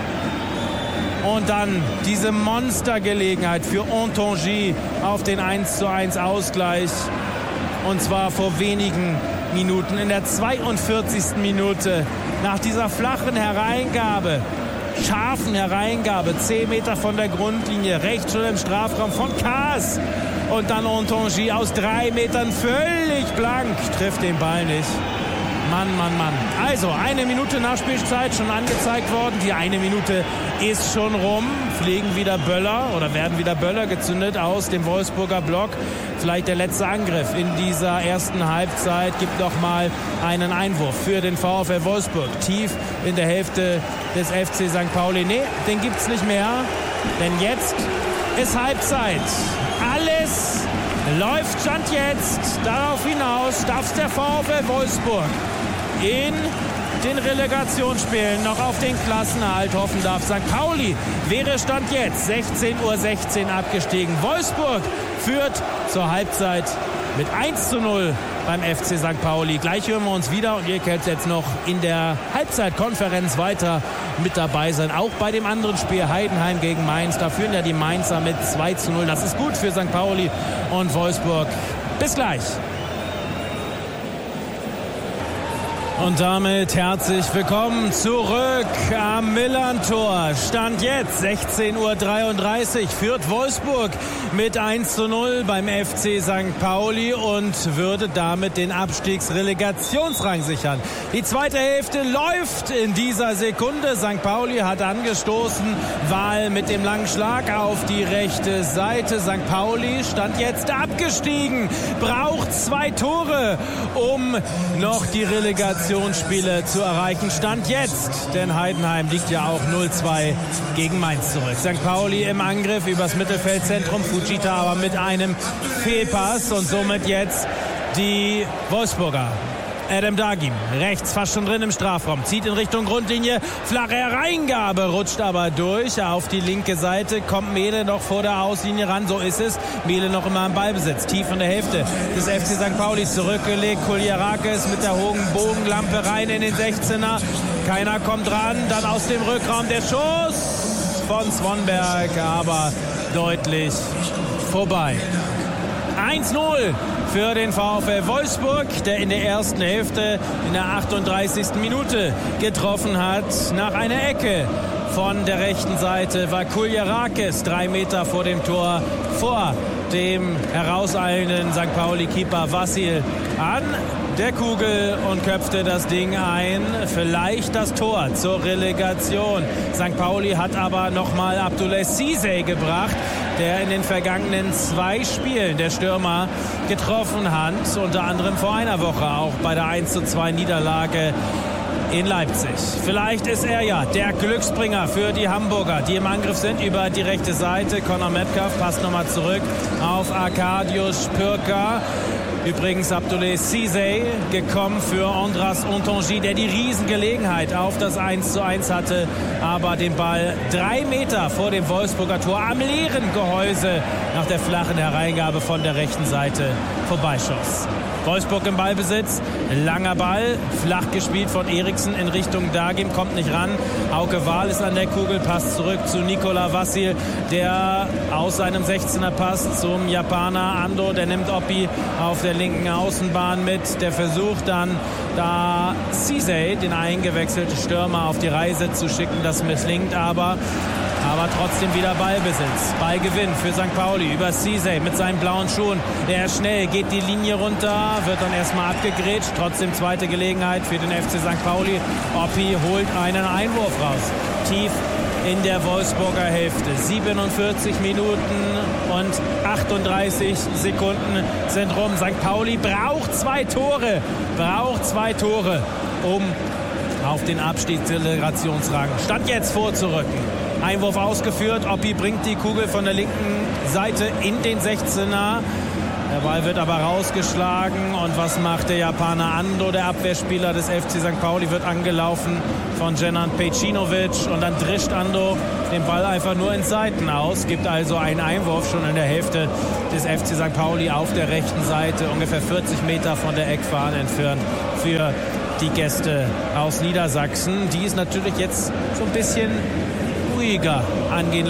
Und dann diese Monstergelegenheit für Ontonji auf den 1:1 Ausgleich. Und zwar vor wenigen Minuten, in der 42. Minute. Nach dieser flachen Hereingabe, scharfen Hereingabe, 10 Meter von der Grundlinie, rechts schon im Strafraum von Kaas. Und dann Ontonji aus 3 Metern völlig blank, trifft den Ball nicht. Mann, Mann, Mann. Also, 1 Minute Nachspielzeit schon angezeigt worden. Die 1 Minute ist schon rum. Fliegen wieder Böller oder werden wieder Böller gezündet aus dem Wolfsburger Block. Vielleicht der letzte Angriff in dieser ersten Halbzeit. Gibt noch mal einen Einwurf für den VfL Wolfsburg. Tief in der Hälfte des FC St. Pauli. Nee, den gibt's nicht mehr. Denn jetzt ist Halbzeit. Alles läuft Stand jetzt darauf hinaus, dass der VfL Wolfsburg in den Relegationsspielen noch auf den Klassenerhalt hoffen darf. St. Pauli wäre Stand jetzt 16:16 Uhr abgestiegen. Wolfsburg führt zur Halbzeit mit 1:0 beim FC St. Pauli. Gleich hören wir uns wieder und ihr könnt jetzt noch in der Halbzeitkonferenz weiter mit dabei sein. Auch bei dem anderen Spiel Heidenheim gegen Mainz. Da führen ja die Mainzer mit 2:0. Das ist gut für St. Pauli und Wolfsburg. Bis gleich. Und damit herzlich willkommen zurück am Millerntor. Stand jetzt 16:33 Uhr, führt Wolfsburg mit 1:0 beim FC St. Pauli und würde damit den Abstiegsrelegationsrang sichern. Die zweite Hälfte läuft in dieser Sekunde. St. Pauli hat angestoßen, Wahl mit dem langen Schlag auf die rechte Seite. St. Pauli stand jetzt abgestiegen, braucht 2 Tore, um noch die Relegationsspiele zu erreichen. Stand jetzt, denn Heidenheim liegt ja auch 0:2 gegen Mainz zurück. St. Pauli im Angriff übers Mittelfeldzentrum, Fujita aber mit einem Fehlpass und somit jetzt die Wolfsburger. Adam Dagim, rechts, fast schon drin im Strafraum, zieht in Richtung Grundlinie, flache Hereingabe, rutscht aber durch auf die linke Seite, kommt Mehle noch vor der Auslinie ran, so ist es. Mehle noch immer im Ballbesitz, tief in der Hälfte des FC St. Pauli zurückgelegt, Kuljarakis mit der hohen Bogenlampe rein in den 16er, keiner kommt ran, dann aus dem Rückraum der Schuss von Swanberg, aber deutlich vorbei. 1:0 für den VfL Wolfsburg, der in der ersten Hälfte in der 38. Minute getroffen hat. Nach einer Ecke von der rechten Seite war Kuljarakis 3 Meter vor dem Tor vor dem herauseilenden St. Pauli-Keeper Vassil an der Kugel und köpfte das Ding ein. Vielleicht das Tor zur Relegation. St. Pauli hat aber nochmal Abdoulaye Cissé gebracht, der in den vergangenen 2 Spielen der Stürmer getroffen hat. Unter anderem vor einer Woche auch bei der 1:2 Niederlage in Leipzig. Vielleicht ist er ja der Glücksbringer für die Hamburger, die im Angriff sind über die rechte Seite. Conor Metcalf passt nochmal zurück auf Arkadiusz Pürka. Übrigens Abdoulaye Cissé gekommen für Andras Ontonji, der die Riesengelegenheit auf das 1:1 hatte, aber den Ball 3 Meter vor dem Wolfsburger Tor am leeren Gehäuse nach der flachen Hereingabe von der rechten Seite vorbeischoss. Wolfsburg im Ballbesitz, langer Ball, flach gespielt von Eriksen in Richtung Dagim, kommt nicht ran. Hauke Wahl ist an der Kugel, passt zurück zu Nikola Vassil, der aus seinem 16er passt zum Japaner Ando, der nimmt Oppi auf der linken Außenbahn mit. Der versucht dann, da Cissé, den eingewechselten Stürmer, auf die Reise zu schicken. Das misslingt aber trotzdem wieder Ballbesitz. Ballgewinn für St. Pauli über Cissé mit seinen blauen Schuhen. Er ist schnell, geht die Linie runter, wird dann erstmal abgegrätscht. Trotzdem zweite Gelegenheit für den FC St. Pauli. Oppi holt einen Einwurf raus. Tief in der Wolfsburger Hälfte. 47 Minuten und 38 Sekunden sind rum. St. Pauli braucht 2 Tore. Um auf den Abstiegsrelegationsrang Stand jetzt vorzurücken. Einwurf ausgeführt. Oppi bringt die Kugel von der linken Seite in den 16er. Der Ball wird aber rausgeschlagen. Und was macht der Japaner Ando, der Abwehrspieler des FC St. Pauli, wird angelaufen von Dženan Pejcinovic. Und dann drischt Ando den Ball einfach nur ins Seiten aus. Gibt also einen Einwurf schon in der Hälfte des FC St. Pauli auf der rechten Seite. Ungefähr 40 Meter von der Eckfahne entfernt für die Gäste aus Niedersachsen, die es natürlich jetzt so ein bisschen ruhiger angehen